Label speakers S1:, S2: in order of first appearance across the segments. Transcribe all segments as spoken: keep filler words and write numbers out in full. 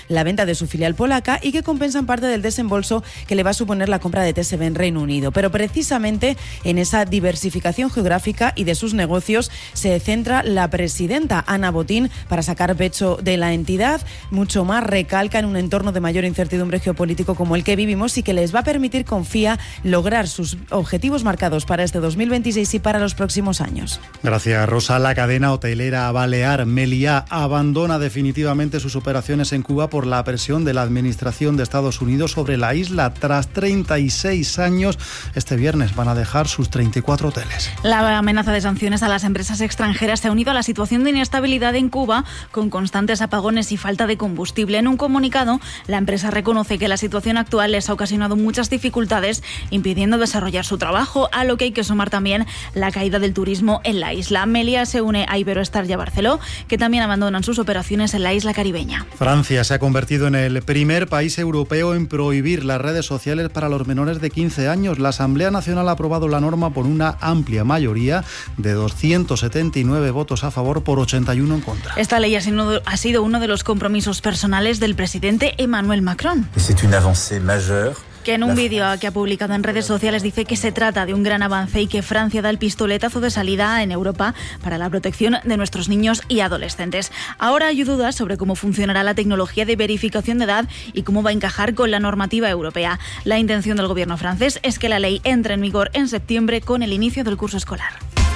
S1: la venta de su filial polaca y que compensan parte del desembolso que le va a suponer la compra de T S B en Reino Unido. Pero precisamente en esa diversificación geográfica y de sus negocios se centra la presidenta Ana Botín para sacar pecho de la entidad. Mucho más recalca en un entorno de mayor incertidumbre geopolítico como el que vivimos y que les va a permitir, confía, lograr sus objetivos marcados para este dos mil veintiséis y para los próximos años.
S2: Gracias, Rosa. La cadena hotelera balear Meliá abandona definitivamente sus operaciones en Cuba por la presión de la Administración de Estados Unidos sobre la isla. Tras treinta y seis años, este viernes van a dejar sus treinta y cuatro hoteles.
S3: La amenaza de sanciones a las empresas extranjeras se ha unido a la situación de inestabilidad en Cuba, con constantes apagones y falta de combustible. En un comunicado, la empresa reconoce que la situación actual les ha ocasionado muchas dificultades, impidiendo desarrollar su trabajo, a lo que hay que sumar también la caída del turismo en la isla. Meliá se une a Iberoestar y a Barceló, que también abandonan sus operaciones en la isla caribeña.
S2: Francia se ha convertido en el primer país europeo en prohibir las redes sociales para los menores de quince años. La Asamblea Nacional ha aprobado la norma por una amplia mayoría de doscientos setenta y nueve votos a favor por ochenta y uno en contra.
S3: Esta ley ha sido uno de los compromisos personales del presidente Emmanuel Macron.
S4: C'est une avancée majeure.
S3: Que en un vídeo que ha publicado en redes sociales dice que se trata de un gran avance y que Francia da el pistoletazo de salida en Europa para la protección de nuestros niños y adolescentes. Ahora hay dudas sobre cómo funcionará la tecnología de verificación de edad y cómo va a encajar con la normativa europea. La intención del gobierno francés es que la ley entre en vigor en septiembre con el inicio del curso escolar.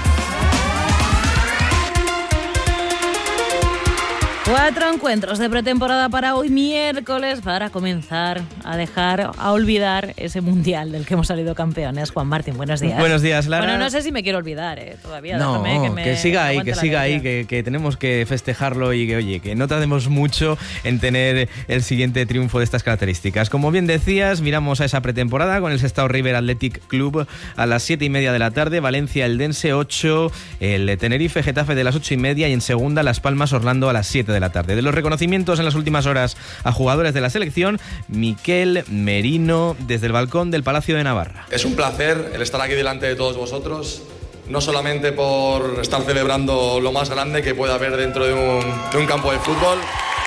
S5: Cuatro encuentros de pretemporada para hoy miércoles para comenzar a dejar, a olvidar ese mundial del que hemos salido campeones. Juan Martín, buenos días.
S6: Buenos días, Lara.
S5: Bueno, no sé si me quiero olvidar, ¿eh? Todavía.
S6: No,
S5: déjame que, me
S6: que siga ahí, que siga ahí,
S5: que,
S6: que tenemos que festejarlo y que, oye, que no tardemos mucho en tener el siguiente triunfo de estas características. Como bien decías, miramos a esa pretemporada con el Sestao River Athletic Club a las siete y media de la tarde, Valencia Eldense ocho, el Tenerife Getafe de las ocho y media y en segunda Las Palmas Orlando a las siete de la tarde. De los reconocimientos en las últimas horas a jugadores de la selección, Miquel Merino desde el balcón del Palacio de Navarra.
S7: Es un placer el estar aquí delante de todos vosotros, no solamente por estar celebrando lo más grande que pueda haber dentro de un, de un campo de fútbol,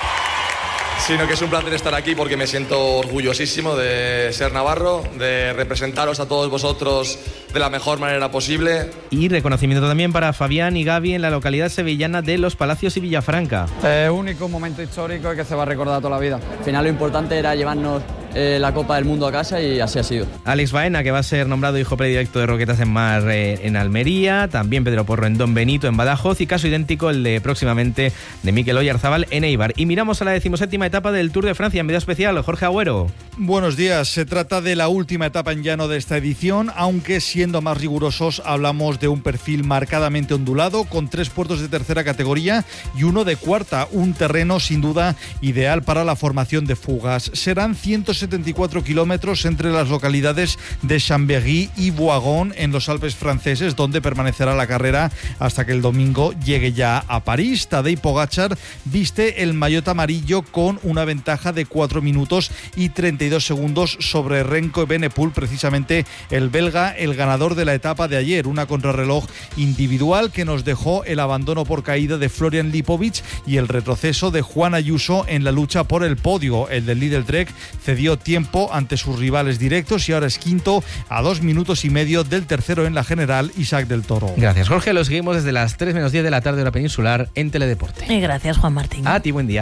S7: sino que es un placer estar aquí porque me siento orgullosísimo de ser navarro, de representaros a todos vosotros de la mejor manera posible.
S6: Y reconocimiento también para Fabián y Gaby en la localidad sevillana de Los Palacios y Villafranca.
S8: Es único, un momento histórico que se va a recordar toda la vida. Al final lo importante era llevarnos eh, la Copa del Mundo a casa y así ha sido.
S6: Alex Baena, que va a ser nombrado hijo predilecto de Roquetas en Mar eh, en Almería, también Pedro Porro en Don Benito en Badajoz y caso idéntico el de próximamente de Mikel Oyarzábal en Eibar. Y miramos a la decimoséptima etapa del Tour de Francia en video especial. Jorge Agüero.
S9: Buenos días. Se trata de la última etapa en llano de esta edición, aunque siendo más rigurosos hablamos de un perfil marcadamente ondulado con tres puertos de tercera categoría y uno de cuarta, un terreno sin duda ideal para la formación de fugas. Serán ciento setenta y cuatro kilómetros entre las localidades de Chambéry y Boigon en los Alpes franceses, donde permanecerá la carrera hasta que el domingo llegue ya a París. Tadej Pogačar viste el maillot amarillo con una ventaja de cuatro minutos y treinta y dos segundos sobre Remco Evenepoel, precisamente el belga, el ganador de la etapa de ayer, una contrarreloj individual que nos dejó el abandono por caída de Florian Lipovic y el retroceso de Juan Ayuso en la lucha por el podio. El del Lidl Trek cedió tiempo ante sus rivales directos y ahora es quinto a dos minutos y medio del tercero en la general, Isaac del Toro.
S6: Gracias, Jorge. Lo seguimos desde las tres menos diez de la tarde hora peninsular en Teledeporte.
S5: Y gracias, Juan Martín.
S6: A ti, buen día.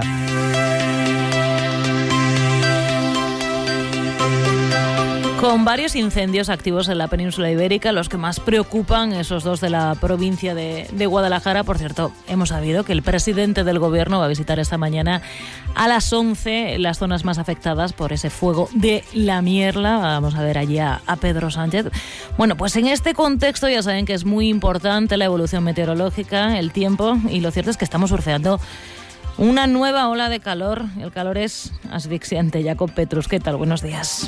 S5: Con varios incendios activos en la península ibérica, los que más preocupan, esos dos de la provincia de, de Guadalajara. Por cierto, hemos sabido que el presidente del gobierno va a visitar esta mañana a las once las zonas más afectadas por ese fuego de la Mierla. Vamos a ver allí a, a Pedro Sánchez. Bueno, pues en este contexto ya saben que es muy importante la evolución meteorológica, el tiempo, y lo cierto es que estamos surfeando una nueva ola de calor. El calor es asfixiante. Jacob Petrus, ¿qué tal? Buenos días.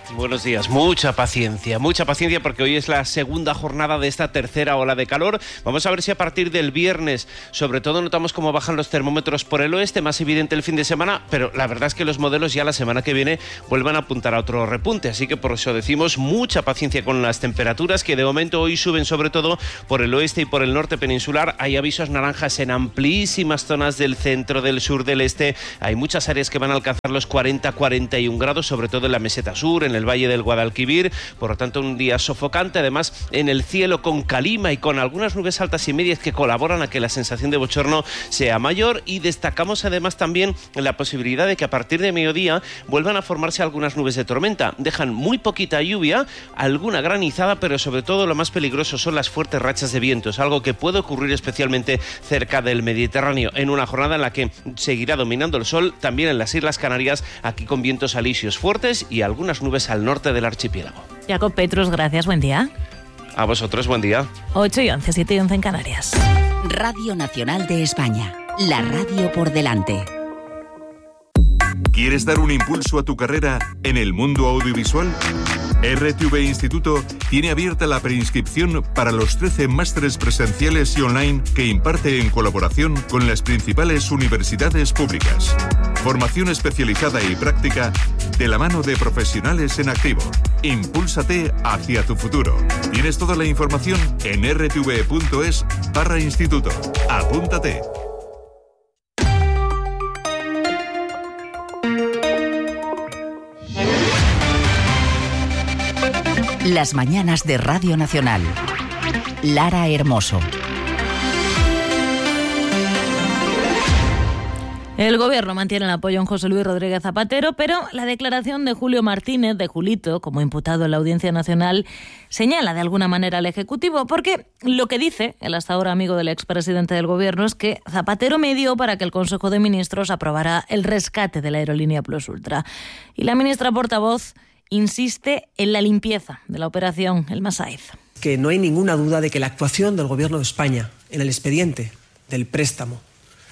S10: Buenos días. Mucha paciencia, mucha paciencia porque hoy es la segunda jornada de esta tercera ola de calor. Vamos a ver si a partir del viernes, sobre todo notamos cómo bajan los termómetros por el oeste, más evidente el fin de semana, pero la verdad es que los modelos ya la semana que viene vuelvan a apuntar a otro repunte, así que por eso decimos mucha paciencia con las temperaturas que de momento hoy suben sobre todo por el oeste y por el norte peninsular. Hay avisos naranjas en amplísimas zonas del centro, del sur, del este. Hay muchas áreas que van a alcanzar los cuarenta a cuarenta y un grados, sobre todo en la meseta sur, en el valle del Guadalquivir, por lo tanto un día sofocante, además en el cielo con calima y con algunas nubes altas y medias que colaboran a que la sensación de bochorno sea mayor, y destacamos además también la posibilidad de que a partir de mediodía vuelvan a formarse algunas nubes de tormenta. Dejan muy poquita lluvia, alguna granizada, pero sobre todo lo más peligroso son las fuertes rachas de vientos, algo que puede ocurrir especialmente cerca del Mediterráneo, en una jornada en la que seguirá dominando el sol, también en las Islas Canarias, aquí con vientos alisios fuertes y algunas nubes al norte del archipiélago.
S5: Jacob Petrus, gracias, buen día.
S10: A vosotros, buen día.
S5: ocho y once, siete y once en Canarias.
S11: Radio Nacional de España, la radio por delante.
S12: ¿Quieres dar un impulso a tu carrera en el mundo audiovisual? R T V Instituto tiene abierta la preinscripción para los trece másteres presenciales y online que imparte en colaboración con las principales universidades públicas. Formación especializada y práctica de la mano de profesionales en activo. Impúlsate hacia tu futuro. Tienes toda la información en r t v punto es barra instituto. Apúntate.
S11: Las mañanas de Radio Nacional. Lara Hermoso.
S5: El Gobierno mantiene el apoyo en José Luis Rodríguez Zapatero, pero la declaración de Julio Martínez, de Julito, como imputado en la Audiencia Nacional, señala de alguna manera al Ejecutivo, porque lo que dice el hasta ahora amigo del expresidente del Gobierno es que Zapatero medió para que el Consejo de Ministros aprobara el rescate de la aerolínea Plus Ultra. Y la ministra portavoz insiste en la limpieza de la operación El Masaiz.
S13: Que no hay ninguna duda de que la actuación del Gobierno de España en el expediente del préstamo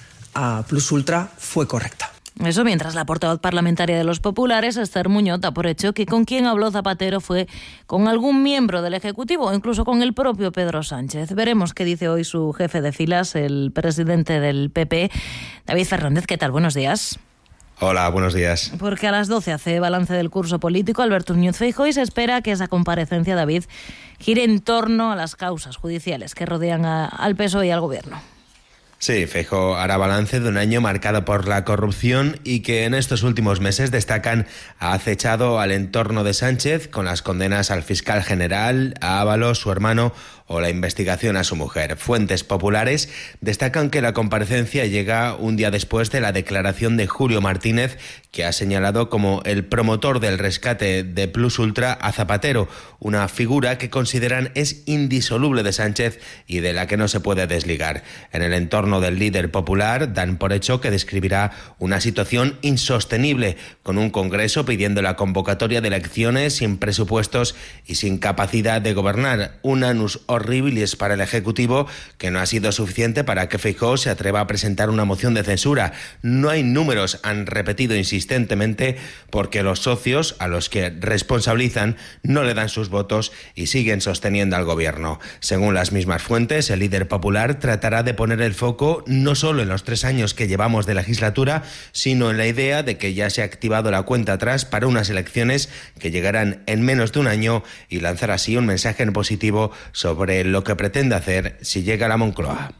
S13: a Plus Ultra fue correcta.
S5: Eso mientras la portavoz parlamentaria de los populares, Esther Muñoz, da por hecho que con quien habló Zapatero fue con algún miembro del Ejecutivo o incluso con el propio Pedro Sánchez. Veremos qué dice hoy su jefe de filas, el presidente del P P, David Fernández. ¿Qué tal? Buenos días.
S14: Hola, buenos días.
S5: Porque a las doce hace balance del curso político Alberto Núñez Feijóo y se espera que esa comparecencia, David, gire en torno a las causas judiciales que rodean a, al P S O E y al Gobierno.
S14: Sí, Feijóo hará balance de un año marcado por la corrupción y que en estos últimos meses destacan ha acechado al entorno de Sánchez con las condenas al fiscal general, a Ábalos, su hermano, o la investigación a su mujer. Fuentes populares destacan que la comparecencia llega un día después de la declaración de Julio Martínez, que ha señalado como el promotor del rescate de Plus Ultra a Zapatero, una figura que consideran es indisoluble de Sánchez y de la que no se puede desligar. En el entorno del líder popular dan por hecho que describirá una situación insostenible, con un Congreso pidiendo la convocatoria de elecciones sin presupuestos y sin capacidad de gobernar. Un anus horribilis para el Ejecutivo que no ha sido suficiente para que Feijóo se atreva a presentar una moción de censura. No hay números, han repetido insistentemente, porque los socios a los que responsabilizan no le dan sus votos y siguen sosteniendo al Gobierno. Según las mismas fuentes, el líder popular tratará de poner el foco no solo en los tres años que llevamos de legislatura, sino en la idea de que ya se ha activado la cuenta atrás para unas elecciones que llegarán en menos de un año y lanzar así un mensaje en positivo sobre lo que pretende hacer si llega a la Moncloa.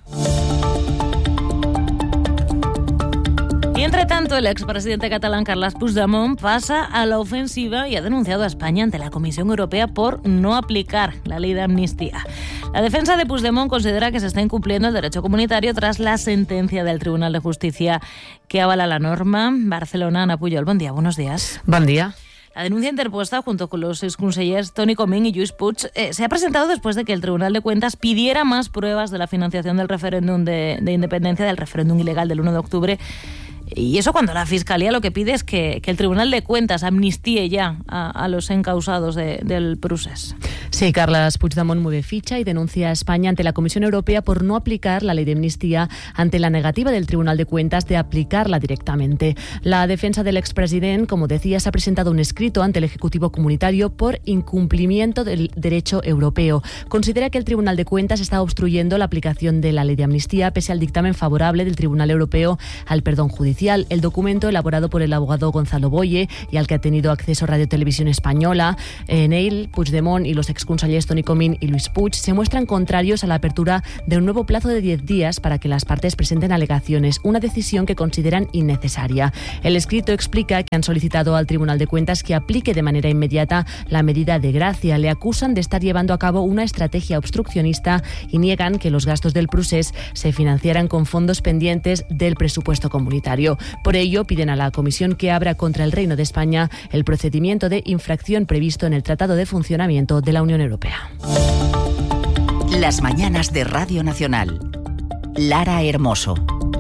S5: Y entre tanto, el expresidente catalán Carles Puigdemont pasa a la ofensiva y ha denunciado a España ante la Comisión Europea por no aplicar la ley de amnistía. La defensa de Puigdemont considera que se está incumpliendo el derecho comunitario tras la sentencia del Tribunal de Justicia que avala la norma. Barcelona, Ana Pujol, buen día, buenos días.
S15: Buen día.
S5: La denuncia interpuesta junto con los exconsellers Toni Comín y Lluís Puig eh, se ha presentado después de que el Tribunal de Cuentas pidiera más pruebas de la financiación del referéndum de, de independencia, del referéndum ilegal del uno de octubre, Y eso cuando la Fiscalía lo que pide es que, que el Tribunal de Cuentas amnistíe ya a, a los encausados de, del procés.
S15: Sí, Carles Puigdemont mueve ficha y denuncia a España ante la Comisión Europea por no aplicar la ley de amnistía ante la negativa del Tribunal de Cuentas de aplicarla directamente. La defensa del expresidente, como decías, ha presentado un escrito ante el Ejecutivo Comunitario por incumplimiento del derecho europeo. Considera que el Tribunal de Cuentas está obstruyendo la aplicación de la ley de amnistía pese al dictamen favorable del Tribunal Europeo al perdón judicial. El documento, elaborado por el abogado Gonzalo Boye y al que ha tenido acceso Radio Televisión Española, en él, Puigdemont y los exconsellers Toni Comín y Luis Puig se muestran contrarios a la apertura de un nuevo plazo de diez días para que las partes presenten alegaciones, una decisión que consideran innecesaria. El escrito explica que han solicitado al Tribunal de Cuentas que aplique de manera inmediata la medida de gracia. Le acusan de estar llevando a cabo una estrategia obstruccionista y niegan que los gastos del procés se financiaran con fondos pendientes del presupuesto comunitario. Por ello, piden a la Comisión que abra contra el Reino de España el procedimiento de infracción previsto en el Tratado de Funcionamiento de la Unión Europea.
S11: Las mañanas de Radio Nacional. Lara Hermoso.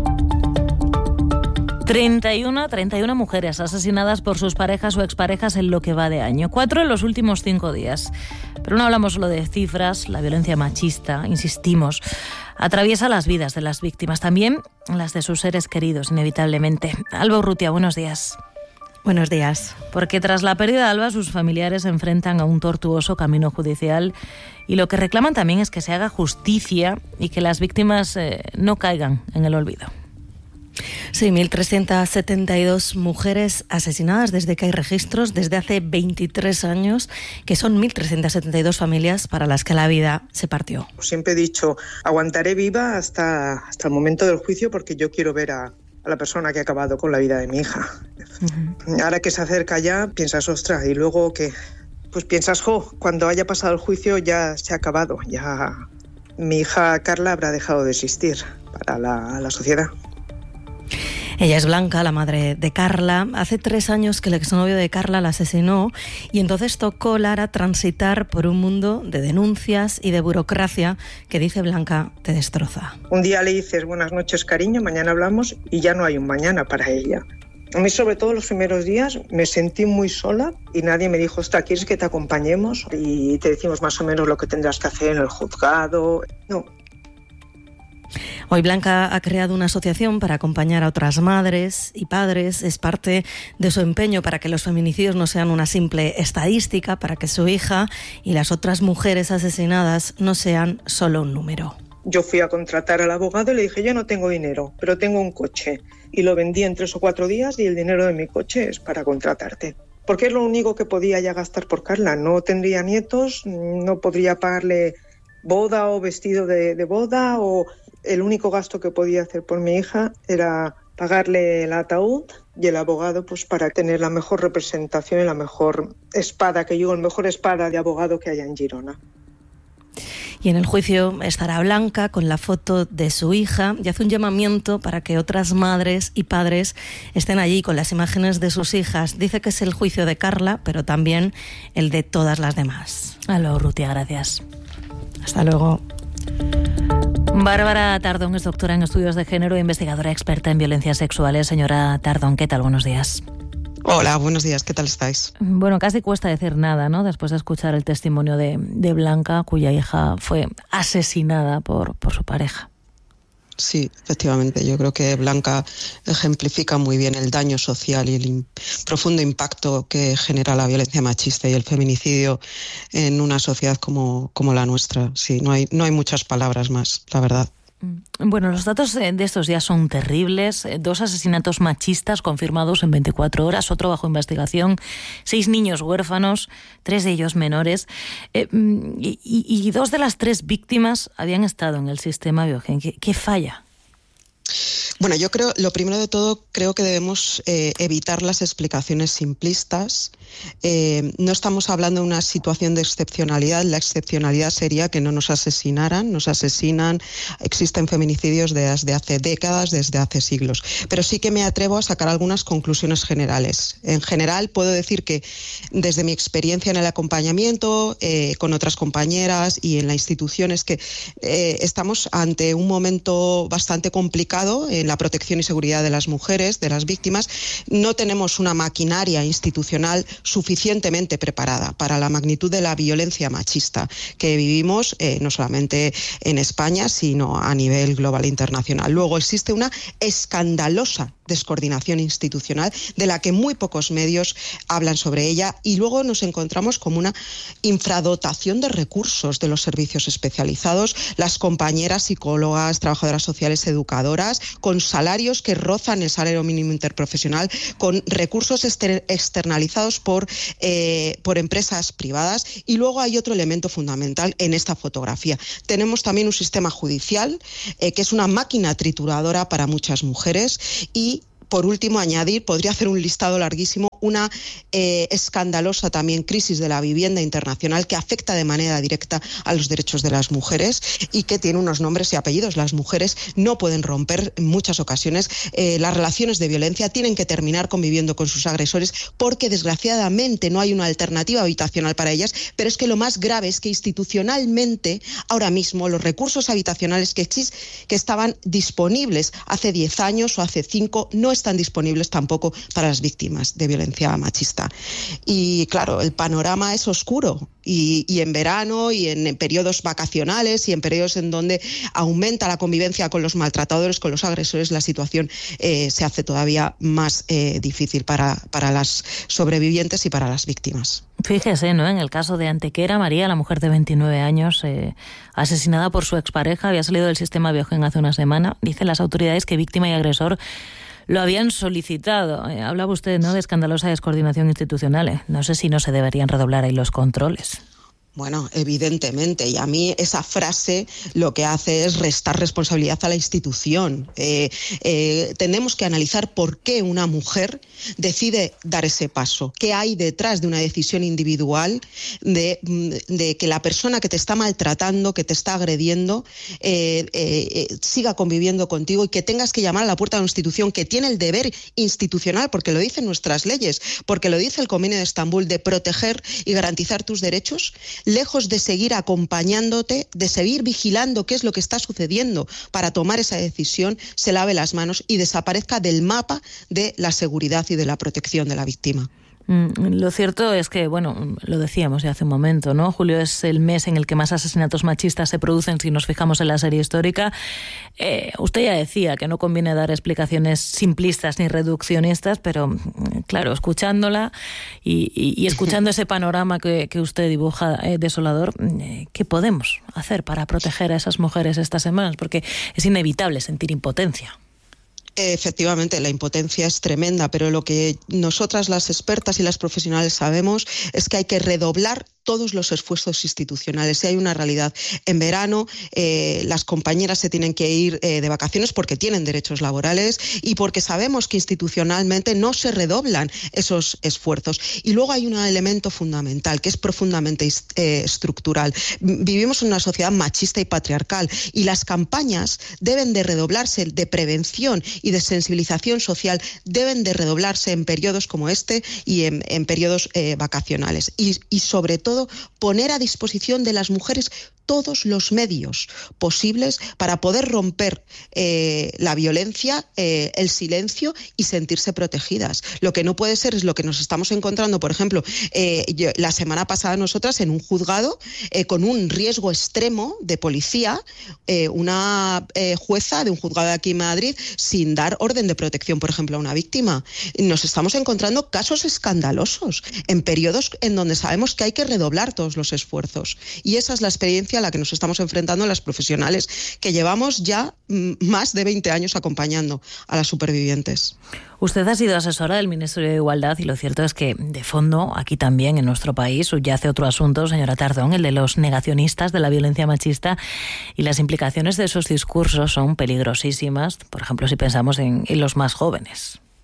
S5: treinta y una, treinta y una mujeres asesinadas por sus parejas o exparejas en lo que va de año. Cuatro en los últimos cinco días. Pero no hablamos solo de cifras, la violencia machista, insistimos, atraviesa las vidas de las víctimas, también las de sus seres queridos, inevitablemente. Alba Urrutia, buenos días.
S16: Buenos días.
S5: Porque tras la pérdida de Alba, sus familiares se enfrentan a un tortuoso camino judicial y lo que reclaman también es que se haga justicia y que las víctimas eh, no caigan en el olvido.
S16: Sí, mil trescientas setenta y dos mujeres asesinadas desde que hay registros, desde hace veintitrés años, que son mil trescientas setenta y dos familias para las que la vida se partió.
S17: Siempre he dicho, aguantaré viva hasta, hasta el momento del juicio porque yo quiero ver a, a la persona que ha acabado con la vida de mi hija. Uh-huh. Ahora que se acerca ya, piensas, ostras, y luego que, pues piensas, jo, cuando haya pasado el juicio ya se ha acabado, ya mi hija Carla habrá dejado de existir para la, la sociedad.
S16: Ella es Blanca, la madre de Carla. Hace tres años que el exnovio de Carla la asesinó y entonces tocó, Lara, transitar por un mundo de denuncias y de burocracia que, dice Blanca, te destroza.
S17: Un día le dices buenas noches, cariño, mañana hablamos y ya no hay un mañana para ella. A mí, sobre todo los primeros días, me sentí muy sola y nadie me dijo, ostras, ¿quieres que te acompañemos? Y te decimos más o menos lo que tendrás que hacer en el juzgado. No.
S16: Hoy Blanca ha creado una asociación para acompañar a otras madres y padres. Es parte de su empeño para que los feminicidios no sean una simple estadística, para que su hija y las otras mujeres asesinadas no sean solo un número.
S17: Yo fui a contratar al abogado y le dije, yo no tengo dinero, pero tengo un coche. Y lo vendí en tres o cuatro días y el dinero de mi coche es para contratarte. Porque es lo único que podía ya gastar por Carla. No tendría nietos, no podría pagarle boda o vestido de, de boda, o el único gasto que podía hacer por mi hija era pagarle el ataúd y el abogado, pues para tener la mejor representación y la mejor espada, que yo, el mejor espada de abogado que haya en Girona.
S16: Y en el juicio estará Blanca con la foto de su hija y hace un llamamiento para que otras madres y padres estén allí con las imágenes de sus hijas. Dice que es el juicio de Carla, pero también el de todas las demás.
S5: Alba Urrutia, gracias.
S16: Hasta luego.
S5: Bárbara Tardón es doctora en estudios de género e investigadora experta en violencias sexuales. Señora Tardón, ¿qué tal? Buenos días.
S18: Hola, buenos días. ¿Qué tal estáis?
S5: Bueno, casi cuesta decir nada, ¿no? Después de escuchar el testimonio de, de Blanca, cuya hija fue asesinada por, por su pareja.
S18: Sí, efectivamente. Yo creo que Blanca ejemplifica muy bien el daño social y el in- profundo impacto que genera la violencia machista y el feminicidio en una sociedad como, como la nuestra. Sí, no hay, no hay muchas palabras más, la verdad.
S5: Bueno, los datos de estos días son terribles. Dos asesinatos machistas confirmados en veinticuatro horas, otro bajo investigación, seis niños huérfanos, tres de ellos menores, eh, y, y, y dos de las tres víctimas habían estado en el sistema Biogen. ¿Qué, qué falla?
S18: Bueno, yo creo, lo primero de todo, creo que debemos eh, evitar las explicaciones simplistas. Eh, no estamos hablando de una situación de excepcionalidad. La excepcionalidad sería que no nos asesinaran, nos asesinan. Existen feminicidios desde hace décadas, desde hace siglos. Pero sí que me atrevo a sacar algunas conclusiones generales. En general, puedo decir que desde mi experiencia en el acompañamiento, eh, con otras compañeras y en la institución, es que eh, estamos ante un momento bastante complicado en la protección y seguridad de las mujeres, de las víctimas, no tenemos una maquinaria institucional suficientemente preparada para la magnitud de la violencia machista que vivimos, eh, no solamente en España, sino a nivel global e internacional. Luego existe una escandalosa descoordinación institucional de la que muy pocos medios hablan sobre ella, y luego nos encontramos como una infradotación de recursos de los servicios especializados, las compañeras psicólogas, trabajadoras sociales, educadoras, con salarios que rozan el salario mínimo interprofesional, con recursos exter- externalizados por, eh, por empresas privadas. Y luego hay otro elemento fundamental en esta fotografía. Tenemos también un sistema judicial eh, que es una máquina trituradora para muchas mujeres. Y por último, añadir, podría hacer un listado larguísimo, una eh, escandalosa también crisis de la vivienda internacional que afecta de manera directa a los derechos de las mujeres y que tiene unos nombres y apellidos. Las mujeres no pueden romper en muchas ocasiones eh, las relaciones de violencia, tienen que terminar conviviendo con sus agresores porque desgraciadamente no hay una alternativa habitacional para ellas, pero es que lo más grave es que institucionalmente ahora mismo los recursos habitacionales que, exist- que estaban disponibles hace diez años o hace cinco no están disponibles tampoco para las víctimas de violencia machista. Y claro, el panorama es oscuro y, y en verano y en, en periodos vacacionales y en periodos en donde aumenta la convivencia con los maltratadores, con los agresores, la situación eh, se hace todavía más eh, difícil para, para las sobrevivientes y para las víctimas.
S5: Fíjese, ¿no? En el caso de Antequera, María, la mujer de veintinueve años, eh, asesinada por su expareja, había salido del sistema Biogen hace una semana. Dicen las autoridades que víctima y agresor lo habían solicitado. Eh, hablaba usted, ¿no?, de escandalosa descoordinación institucional. Eh. No sé si no se deberían redoblar ahí los controles.
S18: Bueno, evidentemente, y a mí esa frase lo que hace es restar responsabilidad a la institución. Eh, eh, tenemos que analizar por qué una mujer decide dar ese paso. ¿Qué hay detrás de una decisión individual de, de que la persona que te está maltratando, que te está agrediendo, eh, eh, siga conviviendo contigo y que tengas que llamar a la puerta de una institución que tiene el deber institucional, porque lo dicen nuestras leyes, porque lo dice el Convenio de Estambul, de proteger y garantizar tus derechos? Lejos de seguir acompañándote, de seguir vigilando qué es lo que está sucediendo para tomar esa decisión, se lave las manos y desaparezca del mapa de la seguridad y de la protección de la víctima.
S5: Lo cierto es que, bueno, lo decíamos ya hace un momento, ¿no? Julio es el mes en el que más asesinatos machistas se producen si nos fijamos en la serie histórica. Eh, usted ya decía que no conviene dar explicaciones simplistas ni reduccionistas, pero claro, escuchándola y, y, y escuchando ese panorama que, que usted dibuja eh, desolador, eh, ¿qué podemos hacer para proteger a esas mujeres estas semanas? Porque es inevitable sentir impotencia.
S18: Efectivamente, la impotencia es tremenda, pero lo que nosotras las expertas y las profesionales sabemos es que hay que redoblar todos los esfuerzos institucionales. Y hay una realidad. En verano eh, las compañeras se tienen que ir eh, de vacaciones porque tienen derechos laborales y porque sabemos que institucionalmente no se redoblan esos esfuerzos. Y luego hay un elemento fundamental que es profundamente eh, estructural. Vivimos en una sociedad machista y patriarcal y las campañas deben de redoblarse de prevención y de sensibilización social, deben de redoblarse en periodos como este y en, en periodos eh, vacacionales. Y, y sobre todo poner a disposición de las mujeres todos los medios posibles para poder romper eh, la violencia, eh, el silencio y sentirse protegidas. Lo que no puede ser es lo que nos estamos encontrando, por ejemplo, eh, yo, la semana pasada nosotras en un juzgado eh, con un riesgo extremo de policía, eh, una eh, jueza de un juzgado de aquí en Madrid sin dar orden de protección, por ejemplo, a una víctima. Nos estamos encontrando casos escandalosos en periodos en donde sabemos que hay que redoblar todos los esfuerzos. Y esa es la experiencia a la que nos estamos enfrentando las profesionales, que llevamos ya más de veinte años acompañando a las supervivientes.
S5: Usted ha sido asesora del Ministerio de Igualdad y lo cierto es que, de fondo, aquí también en nuestro país subyace otro asunto, señora Tardón, el de los negacionistas de la violencia machista, y las implicaciones de esos discursos son peligrosísimas, por ejemplo, si pensamos en, en los más jóvenes.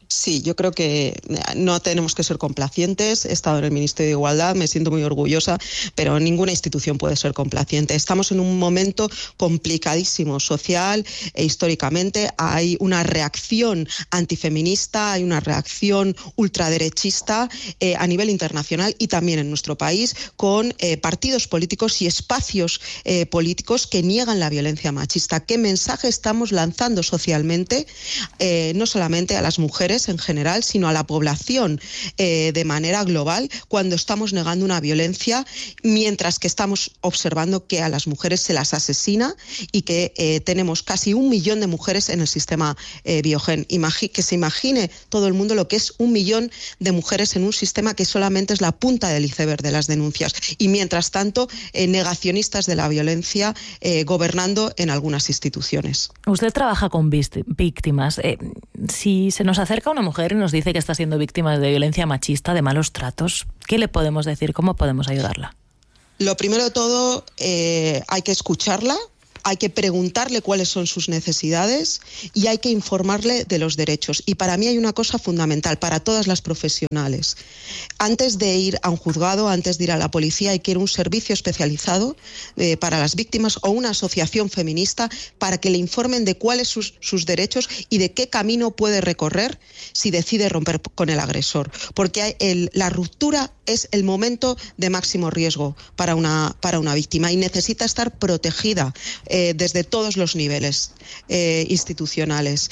S18: Sí, yo creo que no tenemos que ser complacientes. He estado en el Ministerio de Igualdad, me siento muy orgullosa, pero ninguna institución puede ser complaciente. Estamos en un momento complicadísimo social e históricamente. Hay una reacción antifeminista, hay una reacción ultraderechista eh, a nivel internacional y también en nuestro país, con eh, partidos políticos y espacios eh, políticos que niegan la violencia machista. ¿Qué mensaje estamos lanzando socialmente, eh, no solamente a las mujeres en general, sino a la población eh, de manera global, cuando estamos negando una violencia, mientras que estamos observando que a las mujeres se las asesina y que eh, tenemos casi un millón de mujeres en el sistema eh, Biogen? Imagi- que se imagine todo el mundo lo que es un millón de mujeres en un sistema que solamente es la punta del iceberg de las denuncias. Y mientras tanto, eh, negacionistas de la violencia eh, gobernando en algunas instituciones.
S5: Usted trabaja con víctimas. Eh, si se nos acerca una mujer y nos dice que está siendo víctima de violencia machista, de malos tratos, ¿qué le podemos decir? ¿Cómo podemos ayudarla?
S18: Lo primero de todo, eh, hay que escucharla. Hay que preguntarle cuáles son sus necesidades y hay que informarle de los derechos. Y para mí hay una cosa fundamental, para todas las profesionales. Antes de ir a un juzgado, antes de ir a la policía, hay que ir a un servicio especializado eh, para las víctimas o una asociación feminista para que le informen de cuáles son sus, sus derechos y de qué camino puede recorrer si decide romper con el agresor. Porque hay el, la ruptura es el momento de máximo riesgo para una, para una víctima y necesita estar protegida Eh, desde todos los niveles eh, institucionales.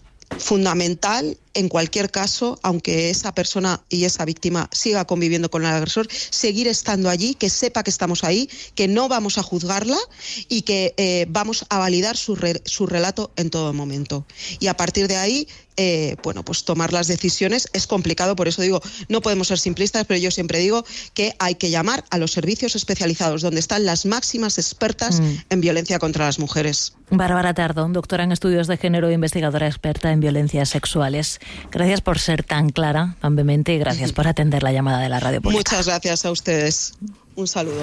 S18: Fundamental, en cualquier caso, aunque esa persona y esa víctima siga conviviendo con el agresor, seguir estando allí, que sepa que estamos ahí, que no vamos a juzgarla y que eh, vamos a validar su, re, su relato en todo momento. Y a partir de ahí, eh, bueno, pues tomar las decisiones es complicado, por eso digo, no podemos ser simplistas, pero yo siempre digo que hay que llamar a los servicios especializados, donde están las máximas expertas mm. en violencia contra las mujeres.
S5: Bárbara Tardón, doctora en estudios de género e investigadora experta en violencias sexuales. Gracias por ser tan clara, tan vehemente, y gracias por atender la llamada de la radio pública.
S18: Muchas gracias a ustedes. Un saludo.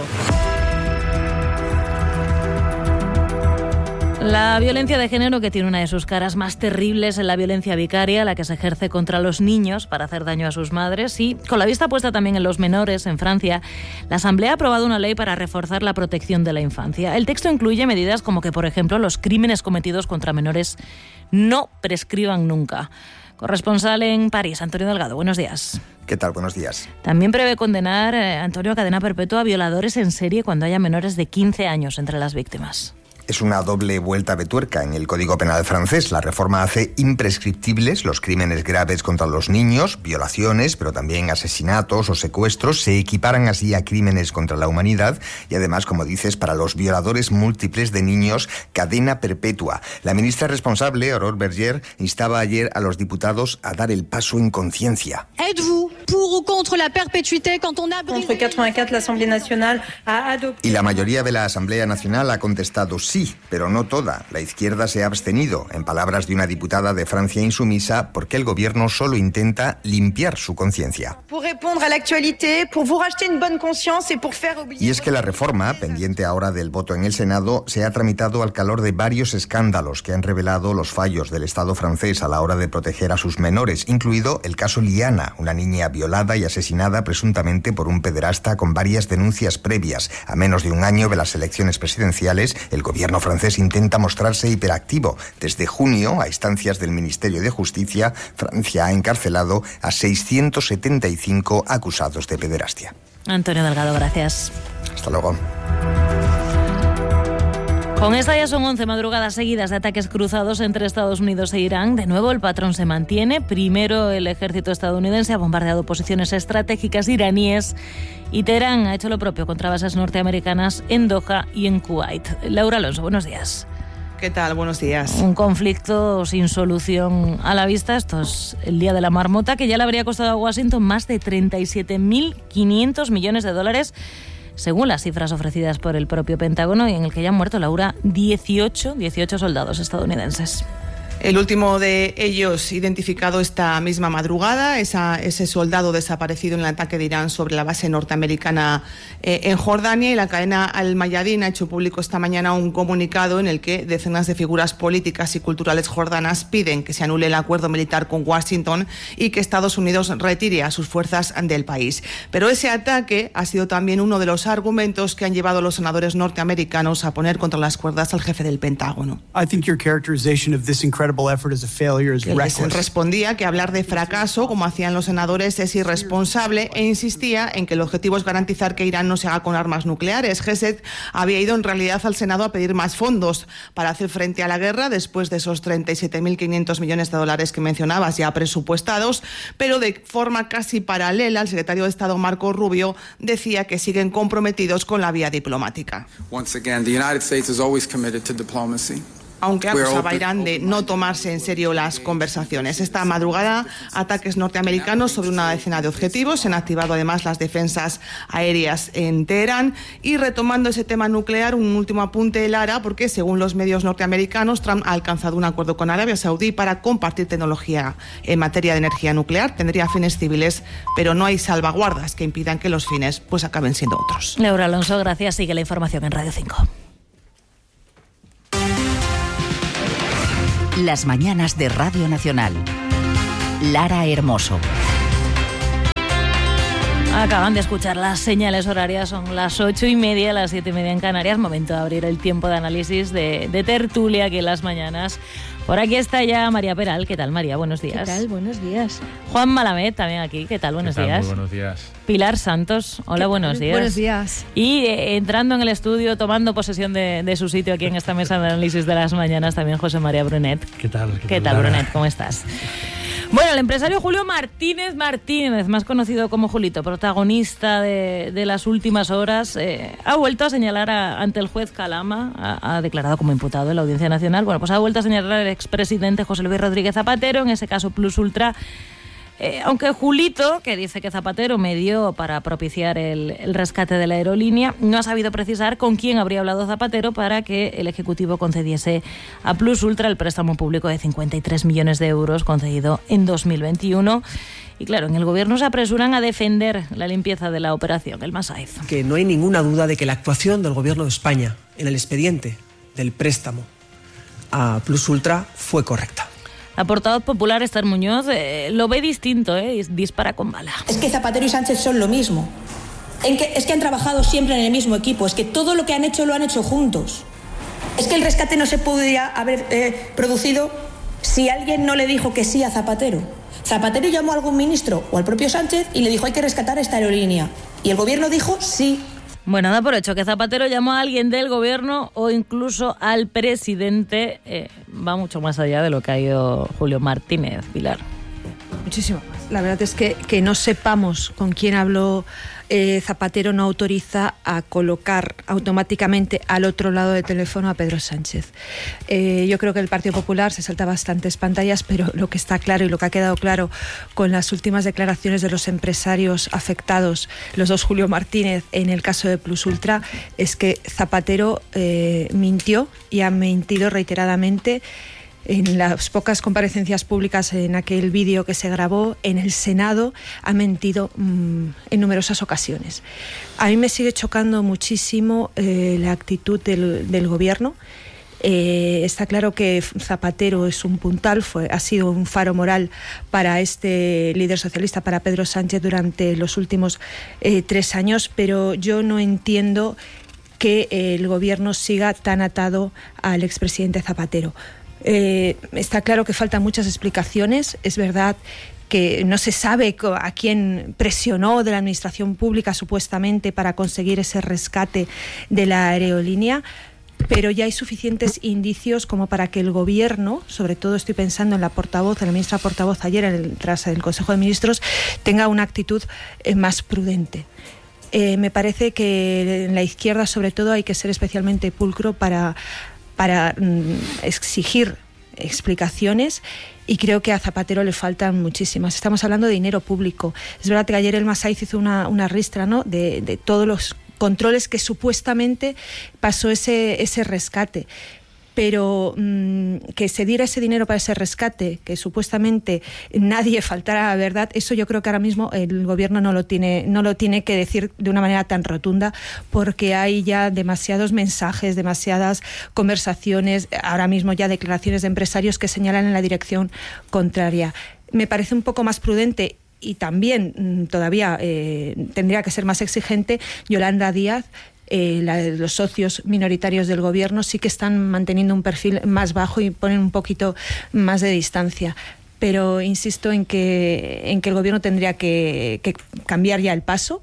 S5: La violencia de género, que tiene una de sus caras más terribles, es la violencia vicaria, la que se ejerce contra los niños para hacer daño a sus madres. Y con la vista puesta también en los menores, en Francia, la Asamblea ha aprobado una ley para reforzar la protección de la infancia. El texto incluye medidas como que, por ejemplo, los crímenes cometidos contra menores no prescriban nunca. Corresponsal en París, Antonio Delgado, buenos días.
S19: ¿Qué tal? Buenos días.
S5: También prevé condenar, eh, Antonio, a cadena perpetua a violadores en serie cuando haya menores de quince años entre las víctimas.
S19: Es una doble vuelta de tuerca en el Código Penal francés. La reforma hace imprescriptibles los crímenes graves contra los niños, violaciones, pero también asesinatos o secuestros. Se equiparan así a crímenes contra la humanidad y además, como dices, para los violadores múltiples de niños, cadena perpetua. La ministra responsable, Aurore Berger, instaba ayer a los diputados a dar el paso en conciencia.
S20: ¿Êtes-vous pour ou contre la perpétuité quand on a brisé...
S21: Contre quatre-vingt-quatre, l'Assemblée nationale a adopté...
S19: Y la mayoría de la Asamblea Nacional ha contestado sí, pero no toda. La izquierda se ha abstenido, en palabras de una diputada de Francia insumisa, porque el gobierno solo intenta limpiar su conciencia. Y es que la reforma, pendiente ahora del voto en el Senado, se ha tramitado al calor de varios escándalos que han revelado los fallos del Estado francés a la hora de proteger a sus menores, incluido el caso Liana, una niña violada y asesinada presuntamente por un pederasta con varias denuncias previas. A menos de un año de las elecciones presidenciales, el gobierno francés intenta mostrarse hiperactivo. Desde junio, a instancias del Ministerio de Justicia, Francia ha encarcelado a seiscientos setenta y cinco acusados de pederastia.
S5: Antonio Delgado, gracias.
S19: Hasta luego.
S5: Con esta ya son once madrugadas seguidas de ataques cruzados entre Estados Unidos e Irán. De nuevo el patrón se mantiene. Primero el ejército estadounidense ha bombardeado posiciones estratégicas iraníes y Teherán ha hecho lo propio contra bases norteamericanas en Doha y en Kuwait. Laura Alonso, buenos días.
S22: ¿Qué tal? Buenos días.
S5: Un conflicto sin solución a la vista. Esto es el Día de la Marmota, que ya le habría costado a Washington más de treinta y siete mil quinientos millones de dólares, según las cifras ofrecidas por el propio Pentágono, y en el que ya han muerto, Laura, dieciocho, dieciocho soldados estadounidenses.
S22: El último de ellos identificado esta misma madrugada, esa, ese soldado desaparecido en el ataque de Irán sobre la base norteamericana eh, en Jordania, y la cadena Al Mayadin ha hecho público esta mañana un comunicado en el que decenas de figuras políticas y culturales jordanas piden que se anule el acuerdo militar con Washington y que Estados Unidos retire a sus fuerzas del país. Pero ese ataque ha sido también uno de los argumentos que han llevado a los senadores norteamericanos a poner contra las cuerdas al jefe del Pentágono.
S1: I think your characterization of this incredible
S22: Él respondía que hablar de fracaso, como hacían los senadores, es irresponsable, e insistía en que el objetivo es garantizar que Irán no se haga con armas nucleares. Gesed había ido en realidad al Senado a pedir más fondos para hacer frente a la guerra después de esos treinta y siete mil quinientos millones de dólares que mencionabas ya presupuestados, pero de forma casi paralela el secretario de Estado Marco Rubio decía que siguen comprometidos con la vía diplomática.
S2: Once again, the United States is always committed to diplomacy.
S22: Aunque acusaba a Irán de no tomarse en serio las conversaciones. Esta madrugada, ataques norteamericanos sobre una decena de objetivos. Se han activado además las defensas aéreas en Teherán. Y retomando ese tema nuclear, un último apunte, Lara, porque según los medios norteamericanos, Trump ha alcanzado un acuerdo con Arabia Saudí para compartir tecnología en materia de energía nuclear. Tendría fines civiles, pero no hay salvaguardas que impidan que los fines pues acaben siendo otros.
S5: Laura Alonso, gracias. Sigue la información en Radio cinco.
S11: Las mañanas de Radio Nacional. Lara Hermoso.
S5: Acaban de escuchar las señales horarias, son las ocho y media, las siete y media en Canarias. Momento de abrir el tiempo de análisis de, de tertulia aquí en las mañanas. Por aquí está ya María Peral. ¿Qué tal, María? Buenos días.
S23: ¿Qué tal? Buenos días.
S5: Juan Malamed también aquí. ¿Qué tal? Buenos
S24: ¿Qué tal?
S5: días.
S24: Muy buenos días.
S5: Pilar Santos. Hola, buenos días.
S23: Buenos días.
S5: Y eh, entrando en el estudio, tomando posesión de, de su sitio aquí en esta mesa de análisis de las mañanas, también José María Brunet.
S24: ¿Qué tal?
S5: ¿Qué, ¿Qué tal, tal Brunet? ¿Cómo estás? Bueno, el empresario Julio Martínez Martínez, más conocido como Julito, protagonista de, de las últimas horas, eh, ha vuelto a señalar a, ante el juez Calama, ha, ha declarado como imputado en la Audiencia Nacional, bueno, pues ha vuelto a señalar al expresidente José Luis Rodríguez Zapatero, en ese caso Plus Ultra. Eh, aunque Julito, que dice que Zapatero medió para propiciar el, el rescate de la aerolínea, no ha sabido precisar con quién habría hablado Zapatero para que el Ejecutivo concediese a Plus Ultra el préstamo público de cincuenta y tres millones de euros concedido en dos mil veintiuno. Y claro, en el Gobierno se apresuran a defender la limpieza de la operación, el Masaiz.
S13: Que no hay ninguna duda de que la actuación del Gobierno de España en el expediente del préstamo a Plus Ultra fue correcta.
S5: La portavoz popular, Esther Muñoz, eh, lo ve distinto, eh, dispara con bala.
S25: Es que Zapatero y Sánchez son lo mismo. En que, es que han trabajado siempre en el mismo equipo. Es que todo lo que han hecho lo han hecho juntos. Es que el rescate no se podría haber eh, producido si alguien no le dijo que sí a Zapatero. Zapatero llamó a algún ministro o al propio Sánchez y le dijo hay que rescatar esta aerolínea. Y el gobierno dijo sí.
S5: Bueno, da por hecho que Zapatero llamó a alguien del gobierno o incluso al presidente. Eh, va mucho más allá de lo que ha ido Julio Martínez, Pilar.
S23: Muchísimo más. La verdad es que, que no sepamos con quién habló eh, Zapatero no autoriza a colocar automáticamente al otro lado del teléfono a Pedro Sánchez. Eh, yo creo que el Partido Popular se salta bastantes pantallas, pero lo que está claro y lo que ha quedado claro con las últimas declaraciones de los empresarios afectados, los dos Julio Martínez en el caso de Plus Ultra, es que Zapatero eh, mintió y ha mentido reiteradamente en las pocas comparecencias públicas, en aquel vídeo que se grabó en el Senado, ha mentido mmm, en numerosas ocasiones. A mí me sigue chocando muchísimo eh, la actitud del, del gobierno. Eh, está claro que Zapatero es un puntal, fue, ha sido un faro moral para este líder socialista, para Pedro Sánchez, durante los últimos eh, tres años, pero yo no entiendo que eh, el gobierno siga tan atado al expresidente Zapatero. Eh, está claro que faltan muchas explicaciones. Es verdad que no se sabe a quién presionó de la administración pública supuestamente para conseguir ese rescate de la aerolínea, pero ya hay suficientes indicios como para que el gobierno, sobre todo estoy pensando en la portavoz, en la ministra portavoz ayer en el, tras el Consejo de Ministros, tenga una actitud eh, más prudente. Eh, me parece que en la izquierda sobre todo hay que ser especialmente pulcro para para mm, exigir explicaciones, y creo que a Zapatero le faltan muchísimas. Estamos hablando de dinero público. Es verdad que ayer el Masaiz hizo una, una ristra, ¿no?, de, de todos los controles que supuestamente pasó ese, ese rescate. pero mmm, que se diera ese dinero para ese rescate, que supuestamente nadie faltara a la verdad, eso yo creo que ahora mismo el gobierno no lo tiene, no lo tiene que decir de una manera tan rotunda, porque hay ya demasiados mensajes, demasiadas conversaciones, ahora mismo ya declaraciones de empresarios que señalan en la dirección contraria. Me parece un poco más prudente y también todavía eh, tendría que ser más exigente Yolanda Díaz. Eh, la, los socios minoritarios del gobierno sí que están manteniendo un perfil más bajo y ponen un poquito más de distancia. Pero insisto en que, en que el gobierno tendría que, que cambiar ya el paso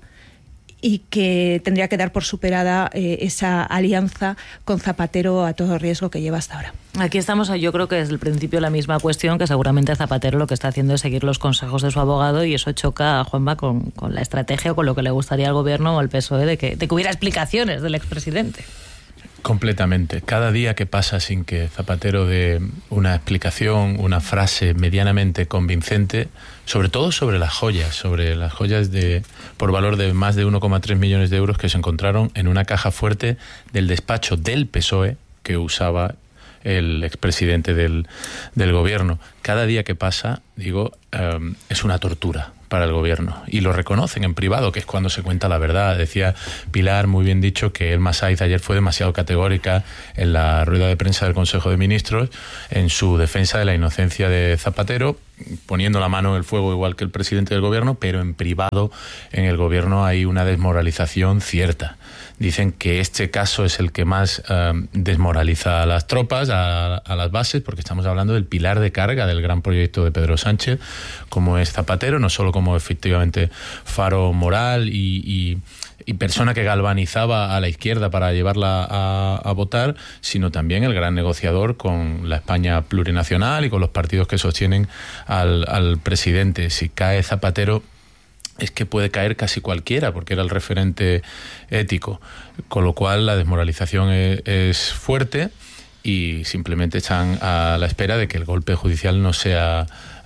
S23: y que tendría que dar por superada eh, esa alianza con Zapatero a todo riesgo que lleva hasta ahora.
S5: Aquí estamos, yo creo que desde el principio la misma cuestión, que seguramente Zapatero lo que está haciendo es seguir los consejos de su abogado, y eso choca a Juanma con, con la estrategia o con lo que le gustaría al gobierno o al P S O E de que, de que hubiera explicaciones del expresidente.
S3: Completamente. Cada día que pasa sin que Zapatero dé una explicación, una frase medianamente convincente, sobre todo sobre las joyas, sobre las joyas de por valor de más de uno coma tres millones de euros que se encontraron en una caja fuerte del despacho del P S O E que usaba el expresidente del, del gobierno. Cada día que pasa, digo, um, es una tortura para el gobierno, y lo reconocen en privado, que es cuando se cuenta la verdad. Decía Pilar, muy bien dicho, que Elma Saiz ayer fue demasiado categórica en la rueda de prensa del Consejo de Ministros en su defensa de la inocencia de Zapatero, poniendo la mano en el fuego igual que el presidente del gobierno, pero en privado en el gobierno hay una desmoralización cierta. Dicen que este caso es el que más eh, desmoraliza a las tropas, a, a las bases, porque estamos hablando del pilar de carga del gran proyecto de Pedro Sánchez, como es Zapatero, no solo como efectivamente faro moral y, y, y persona que galvanizaba a la izquierda para llevarla a, a votar, sino también el gran negociador con la España plurinacional y con los partidos que sostienen al, al presidente. Si cae Zapatero, es que puede caer casi cualquiera, porque era el referente ético, con lo cual la desmoralización es, es fuerte, y simplemente están a la espera de que el golpe judicial no sea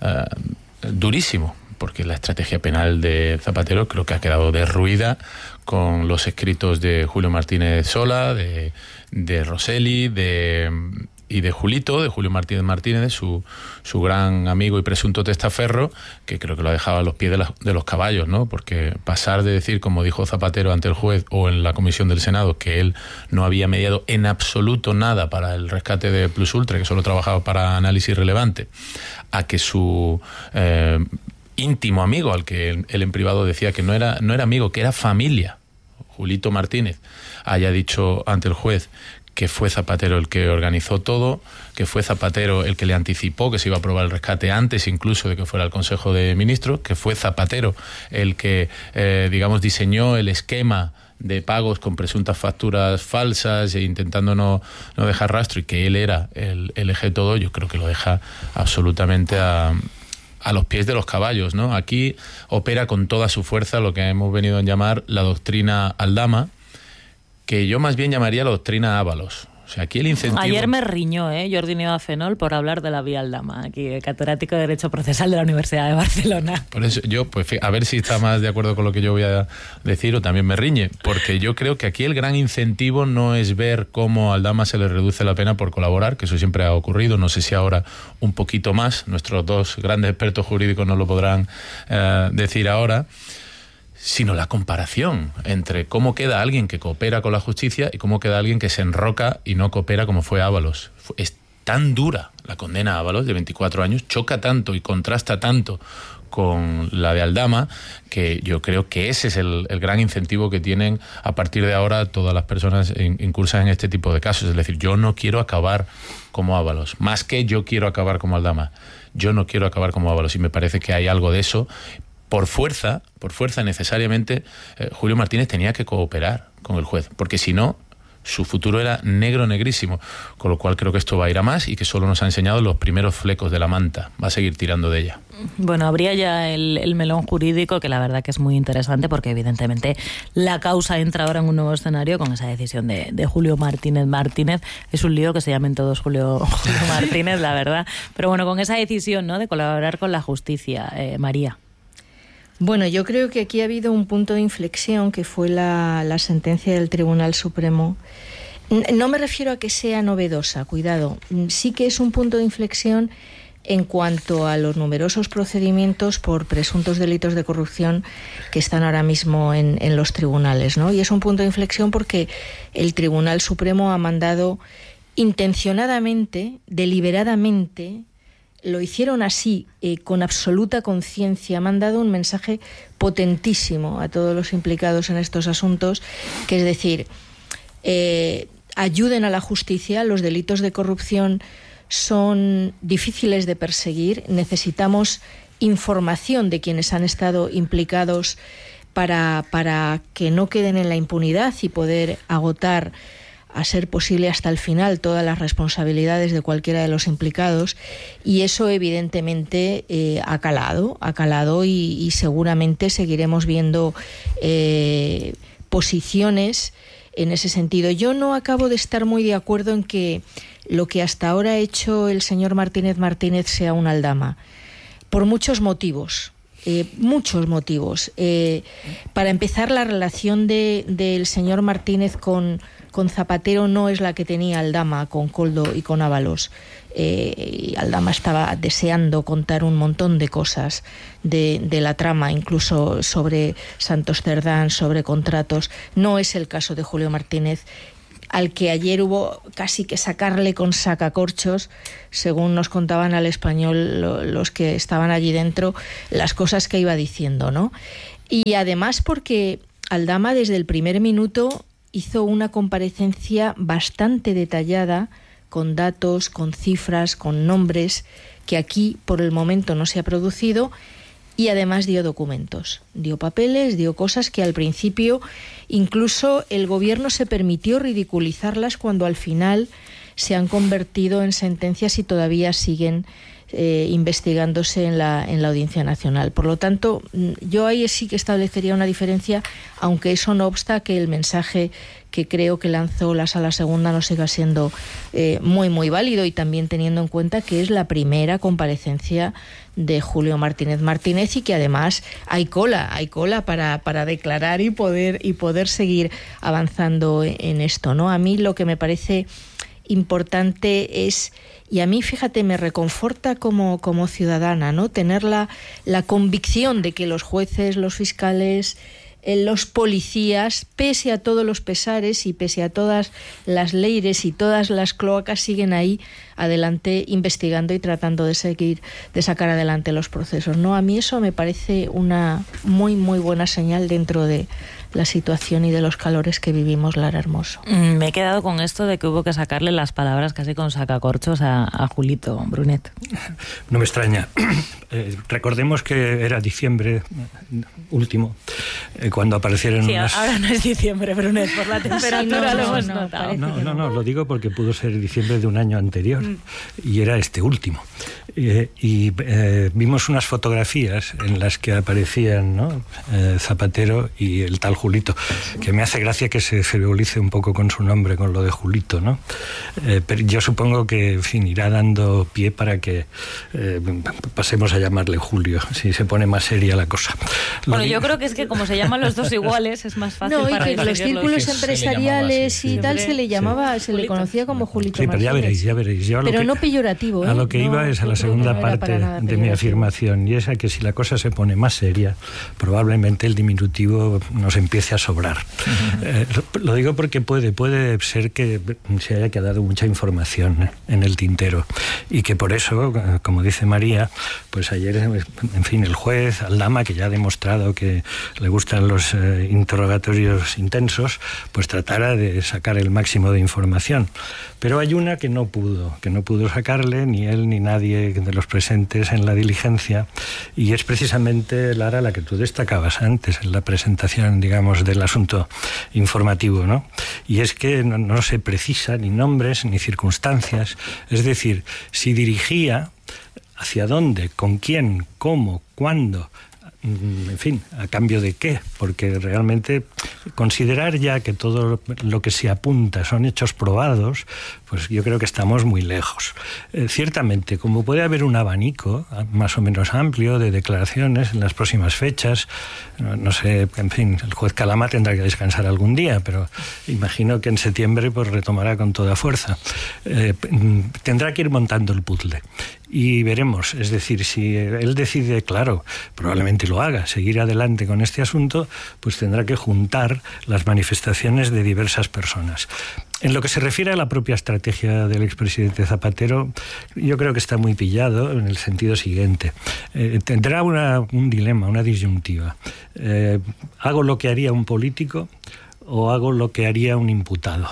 S3: uh, durísimo, porque la estrategia penal de Zapatero creo que ha quedado derruida con los escritos de Julio Martínez Sola, de, de Rosselli, de... y de Julito, de Julio Martínez Martínez, su, su gran amigo y presunto testaferro, que creo que lo ha dejado a los pies de, la, de los caballos, ¿no? Porque pasar de decir, como dijo Zapatero ante el juez o en la comisión del Senado, que él no había mediado en absoluto nada para el rescate de Plus Ultra, que solo trabajaba para análisis relevante, a que su eh, íntimo amigo, al que él, él en privado decía que no era, no era amigo, que era familia, Julito Martínez, haya dicho ante el juez que fue Zapatero el que organizó todo, que fue Zapatero el que le anticipó que se iba a aprobar el rescate antes incluso de que fuera el Consejo de Ministros, que fue Zapatero el que, eh, digamos, diseñó el esquema de pagos con presuntas facturas falsas e intentando no, no dejar rastro, y que él era el, el eje de todo. Yo creo que lo deja absolutamente a... a los pies de los caballos, ¿no? Aquí opera con toda su fuerza lo que hemos venido a llamar la doctrina Aldama, que yo más bien llamaría la doctrina Ábalos. O sea, aquí el incentivo...
S5: Ayer me riñó, ¿eh? Jordi Nieva Fenol por hablar de la vía Aldama, aquí, catedrático de Derecho Procesal de la Universidad de Barcelona.
S3: Por eso yo, pues a ver si está más de acuerdo con lo que yo voy a decir, o también me riñe, porque yo creo que aquí el gran incentivo no es ver cómo a Aldama se le reduce la pena por colaborar, que eso siempre ha ocurrido, no sé si ahora un poquito más, nuestros dos grandes expertos jurídicos nos lo podrán eh, decir ahora, sino la comparación entre cómo queda alguien que coopera con la justicia y cómo queda alguien que se enroca y no coopera, como fue Ábalos. Es tan dura la condena a Ábalos de veinticuatro años, choca tanto y contrasta tanto con la de Aldama, que yo creo que ese es el, el gran incentivo que tienen a partir de ahora todas las personas in, incursas en este tipo de casos. Es decir, yo no quiero acabar como Ábalos, más que yo quiero acabar como Aldama. Yo no quiero acabar como Ábalos, y me parece que hay algo de eso. Por fuerza, por fuerza necesariamente, eh, Julio Martínez tenía que cooperar con el juez, porque si no, su futuro era negro, negrísimo. Con lo cual creo que esto va a ir a más, y que solo nos ha enseñado los primeros flecos de la manta. Va a seguir tirando de ella.
S5: Bueno, habría ya el, el melón jurídico, que la verdad que es muy interesante, porque evidentemente la causa entra ahora en un nuevo escenario con esa decisión de, de Julio Martínez Martínez. Es un lío que se llamen todos Julio, Julio Martínez, la verdad. Pero bueno, con esa decisión, ¿no?, de colaborar con la justicia, eh, María.
S4: Bueno, yo creo que aquí ha habido un punto de inflexión, que fue la, la sentencia del Tribunal Supremo, No me refiero a que sea novedosa, cuidado. Sí que es un punto de inflexión en cuanto a los numerosos procedimientos por presuntos delitos de corrupción que están ahora mismo en, en los tribunales, ¿no? Y es un punto de inflexión porque el Tribunal Supremo ha mandado intencionadamente, deliberadamente, lo hicieron así, eh, con absoluta conciencia, han dado un mensaje potentísimo a todos los implicados en estos asuntos, que es decir, eh, ayuden a la justicia. Los delitos de corrupción son difíciles de perseguir, necesitamos información de quienes han estado implicados para, para que no queden en la impunidad y poder agotar, a ser posible hasta el final, todas las responsabilidades de cualquiera de los implicados, y eso evidentemente eh, ha calado, ha calado y, y seguramente seguiremos viendo eh, posiciones en ese sentido. Yo no acabo de estar muy de acuerdo en que lo que hasta ahora ha hecho el señor Martínez Martínez sea una aldama, por muchos motivos. Eh, muchos motivos. Eh, para empezar, la relación de, del señor Martínez con, con Zapatero no es la que tenía Aldama con Koldo y con Ábalos. Eh, Aldama estaba deseando contar un montón de cosas de, de la trama, incluso sobre Santos Cerdán, sobre contratos. No es el caso de Julio Martínez, al que ayer hubo casi que sacarle con sacacorchos, según nos contaban al Español lo, los que estaban allí dentro, las cosas que iba diciendo, ¿no? Y además porque Aldama desde el primer minuto hizo una comparecencia bastante detallada, con datos, con cifras, con nombres, que aquí por el momento no se ha producido, y además dio documentos, dio papeles, dio cosas que al principio incluso el gobierno se permitió ridiculizarlas cuando al final se han convertido en sentencias y todavía siguen eh, investigándose en la, en la Audiencia Nacional. Por lo tanto, yo ahí sí que establecería una diferencia, aunque eso no obsta que el mensaje que creo que lanzó la Sala Segunda no siga siendo eh, muy, muy válido, y también teniendo en cuenta que es la primera comparecencia de Julio Martínez Martínez y que además hay cola, hay cola para, para declarar y poder, y poder seguir avanzando en esto, ¿no? A mí lo que me parece importante es, y a mí, fíjate, me reconforta como, como ciudadana, ¿no? Tener la, la convicción de que los jueces, los fiscales, los policías, pese a todos los pesares y pese a todas las leyes y todas las cloacas, siguen ahí adelante investigando y tratando de seguir, de sacar adelante los procesos, ¿no? A mí eso me parece una muy, muy buena señal dentro de la situación y de los calores que vivimos, Lara Hermoso.
S5: Me he quedado con esto de que hubo que sacarle las palabras casi con sacacorchos a, a Julito, Brunet.
S6: No me extraña. Eh, recordemos que era diciembre último, eh, cuando aparecieron
S5: sí,
S6: unas...
S5: ahora no es diciembre, Brunet, por la temperatura sí, no, lo hemos
S6: no,
S5: notado.
S6: No, no, no, lo digo porque pudo ser diciembre de un año anterior, mm. y era este último. Eh, y eh, vimos unas fotografías en las que aparecían, ¿no? eh, Zapatero y el tal Julito, que me hace gracia que se frivolice un poco con su nombre, con lo de Julito, ¿no? Eh, pero yo supongo que, en fin, irá dando pie para que eh, pasemos a llamarle Julio, si se pone más seria la cosa. Lo
S5: bueno,
S6: digo...
S5: yo creo que es que como se llaman los dos iguales, es más fácil
S4: no,
S5: para
S4: y que los círculos empresariales así, y tal se le llamaba, sí. se le conocía como Julito
S6: sí, pero ya veréis, ya veréis. Yo
S4: pero
S6: que,
S4: no peyorativo, ¿eh?
S6: A lo que
S4: no,
S6: iba es a la segunda parte de mi afirmación, y es a que si la cosa se pone más seria, probablemente el diminutivo nos empiece a sobrar. Eh, lo digo porque puede, puede ser que se haya quedado mucha información en el tintero, y que por eso, como dice María, pues ayer, en fin, el juez Aldama, que ya ha demostrado que le gustan los eh, interrogatorios intensos, pues tratara de sacar el máximo de información. Pero hay una que no pudo, que no pudo sacarle ni él ni nadie de los presentes en la diligencia, y es precisamente, Lara, la que tú destacabas antes en la presentación, digamos, del asunto informativo, ¿no? Y es que no, no se precisa ni nombres ni circunstancias, es decir, si dirigía, hacia dónde, con quién, cómo, cuándo, en fin, ¿a cambio de qué? Porque realmente considerar ya que todo lo que se apunta son hechos probados, pues yo creo que estamos muy lejos. Eh, ciertamente, como puede haber un abanico más o menos amplio de declaraciones en las próximas fechas, no, no sé, en fin, el juez Calama tendrá que descansar algún día, pero imagino que en septiembre pues retomará con toda fuerza. Eh, tendrá que ir montando el puzzle. Y veremos, es decir, si él decide, claro, probablemente lo haga, seguir adelante con este asunto, pues tendrá que juntar las manifestaciones de diversas personas. En lo que se refiere a la propia estrategia del expresidente Zapatero, yo creo que está muy pillado en el sentido siguiente. Eh, tendrá una, un dilema, una disyuntiva. Eh, ¿Hago lo que haría un político o hago lo que haría un imputado?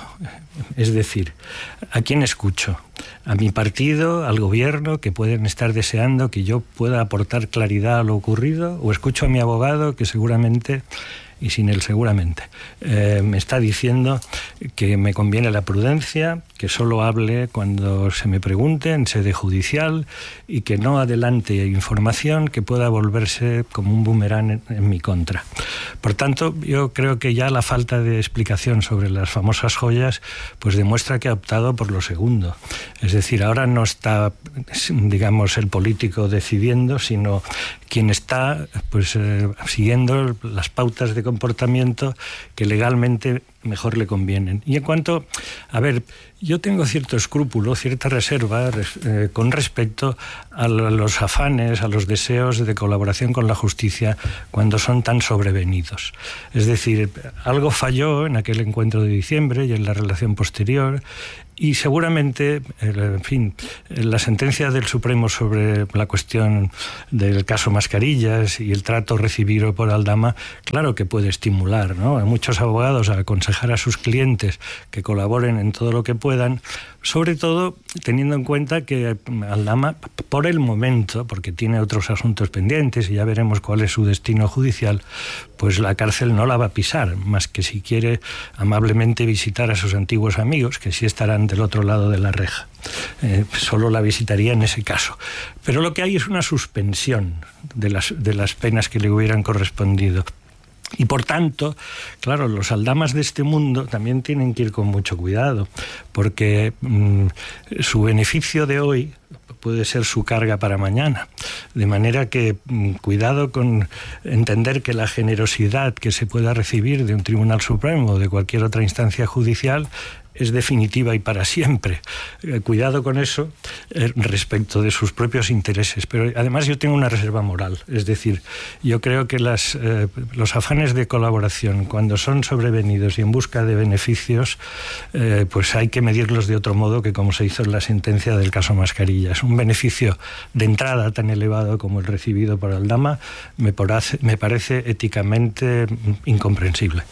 S6: Es decir, ¿a quién escucho? ¿A mi partido, al gobierno, que pueden estar deseando que yo pueda aportar claridad a lo ocurrido? ¿O escucho a mi abogado, que seguramente, y sin él seguramente, eh, me está diciendo que me conviene la prudencia, que solo hable cuando se me pregunte en sede judicial y que no adelante información que pueda volverse como un boomerang en, en mi contra? Por tanto, yo creo que ya la falta de explicación sobre las famosas joyas pues demuestra que ha optado por lo segundo. Es decir, ahora no está, digamos, el político decidiendo, sino quien está pues eh, siguiendo las pautas de comportamiento que legalmente mejor le convienen. Y en cuanto, a ver, yo tengo cierto escrúpulo, cierta reserva eh, con respecto a los afanes, a los deseos de colaboración con la justicia cuando son tan sobrevenidos. Es decir, algo falló en aquel encuentro de diciembre y en la relación posterior, y seguramente, en fin, la sentencia del Supremo sobre la cuestión del caso Mascarillas y el trato recibido por Aldama, claro que puede estimular, ¿no?, a muchos abogados a aconsejar a sus clientes que colaboren en todo lo que puedan, sobre todo teniendo en cuenta que Aldama, por el momento, porque tiene otros asuntos pendientes y ya veremos cuál es su destino judicial, pues la cárcel no la va a pisar, más que si quiere amablemente visitar a sus antiguos amigos, que sí estarán del otro lado de la reja. Eh, solo la visitaría en ese caso. Pero lo que hay es una suspensión de las, de las penas que le hubieran correspondido. Y por tanto, claro, los aldamas de este mundo también tienen que ir con mucho cuidado, porque mmm, su beneficio de hoy puede ser su carga para mañana. De manera que mmm, cuidado con entender que la generosidad que se pueda recibir de un Tribunal Supremo o de cualquier otra instancia judicial es definitiva y para siempre. Eh, cuidado con eso eh, respecto de sus propios intereses. Pero además yo tengo una reserva moral. Es decir, yo creo que las, eh, los afanes de colaboración, cuando son sobrevenidos y en busca de beneficios, eh, pues hay que medirlos de otro modo que como se hizo en la sentencia del caso Mascarillas. Un beneficio de entrada tan elevado como el recibido por Aldama me, parece, me parece éticamente incomprensible.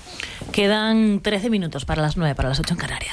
S5: Quedan trece minutos para las nueve, para las ocho en Canarias.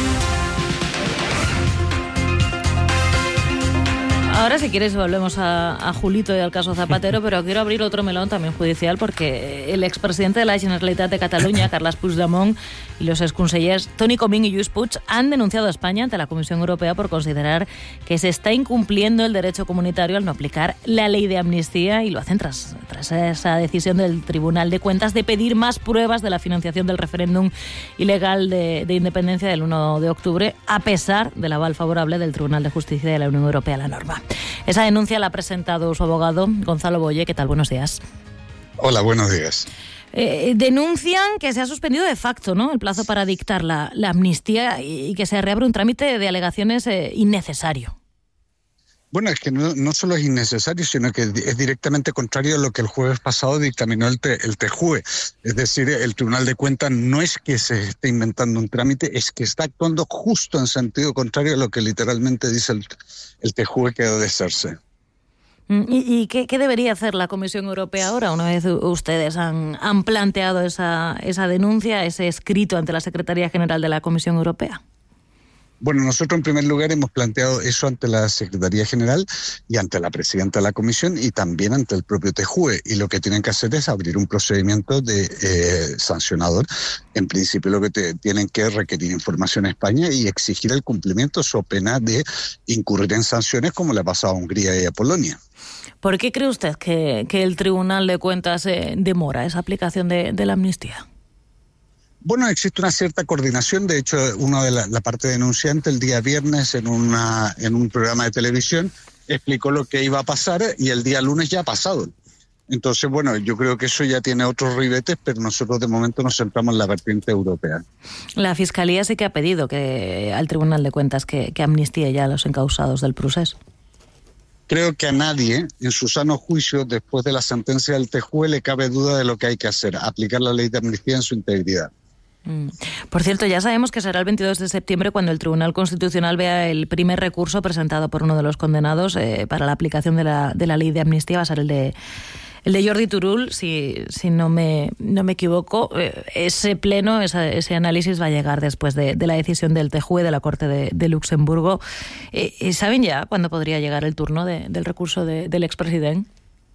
S5: Ahora, si quieres, volvemos a, a Julito y al caso Zapatero, pero quiero abrir otro melón también judicial, porque el expresidente de la Generalitat de Cataluña, Carles Puigdemont, y los exconsellers Toni Comín y Lluís Puig han denunciado a España ante la Comisión Europea por considerar que se está incumpliendo el derecho comunitario al no aplicar la ley de amnistía, y lo hacen tras, tras esa decisión del Tribunal de Cuentas de pedir más pruebas de la financiación del referéndum ilegal de, de independencia del uno de octubre, a pesar del aval favorable del Tribunal de Justicia de la Unión Europea a la norma. Esa denuncia la ha presentado su abogado, Gonzalo Boye. ¿Qué tal? Buenos días.
S7: Hola, buenos días.
S5: Eh, denuncian que se ha suspendido de facto, ¿no?, el plazo para dictar la, la amnistía, y que se reabre un trámite de alegaciones eh, innecesario.
S7: Bueno, es que no, no solo es innecesario, sino que es directamente contrario a lo que el jueves pasado dictaminó el, te, el TJUE. Es decir, el Tribunal de Cuentas no es que se esté inventando un trámite, es que está actuando justo en sentido contrario a lo que literalmente dice el, el TJUE que debe de hacerse.
S5: ¿Y, y qué, qué debería hacer la Comisión Europea ahora, una vez ustedes han, han planteado esa, esa denuncia, ese escrito ante la Secretaría General de la Comisión Europea?
S7: Bueno, nosotros en primer lugar hemos planteado eso ante la Secretaría General y ante la Presidenta de la Comisión y también ante el propio T J U E. Y lo que tienen que hacer es abrir un procedimiento de eh, sancionador. En principio lo que te, tienen que requerir información a España y exigir el cumplimiento, so pena de incurrir en sanciones como le ha pasado a Hungría y a Polonia.
S5: ¿Por qué cree usted que, que el Tribunal de Cuentas eh, demora esa aplicación de, de la amnistía?
S7: Bueno, existe una cierta coordinación. De hecho, uno de la, la parte denunciante el día viernes en, una, en un programa de televisión explicó lo que iba a pasar y el día lunes ya ha pasado. Entonces, bueno, yo creo que eso ya tiene otros ribetes, pero nosotros de momento nos centramos en la vertiente europea.
S5: La Fiscalía sí que ha pedido que al Tribunal de Cuentas que, que amnistíe ya a los encausados del procés.
S7: Creo que a nadie, en su sano juicio, después de la sentencia del T J U E, le cabe duda de lo que hay que hacer, aplicar la ley de amnistía en su integridad.
S5: Por cierto, ya sabemos que será el veintidós de septiembre cuando el Tribunal Constitucional vea el primer recurso presentado por uno de los condenados eh, para la aplicación de la, de la ley de amnistía. Va a ser el de el de Jordi Turull, si, si no me no me equivoco. Eh, ese pleno, esa, ese análisis va a llegar después de, de la decisión del T J U E de la Corte de, de Luxemburgo. Eh, ¿Saben ya cuándo podría llegar el turno de, del recurso de, del expresidente?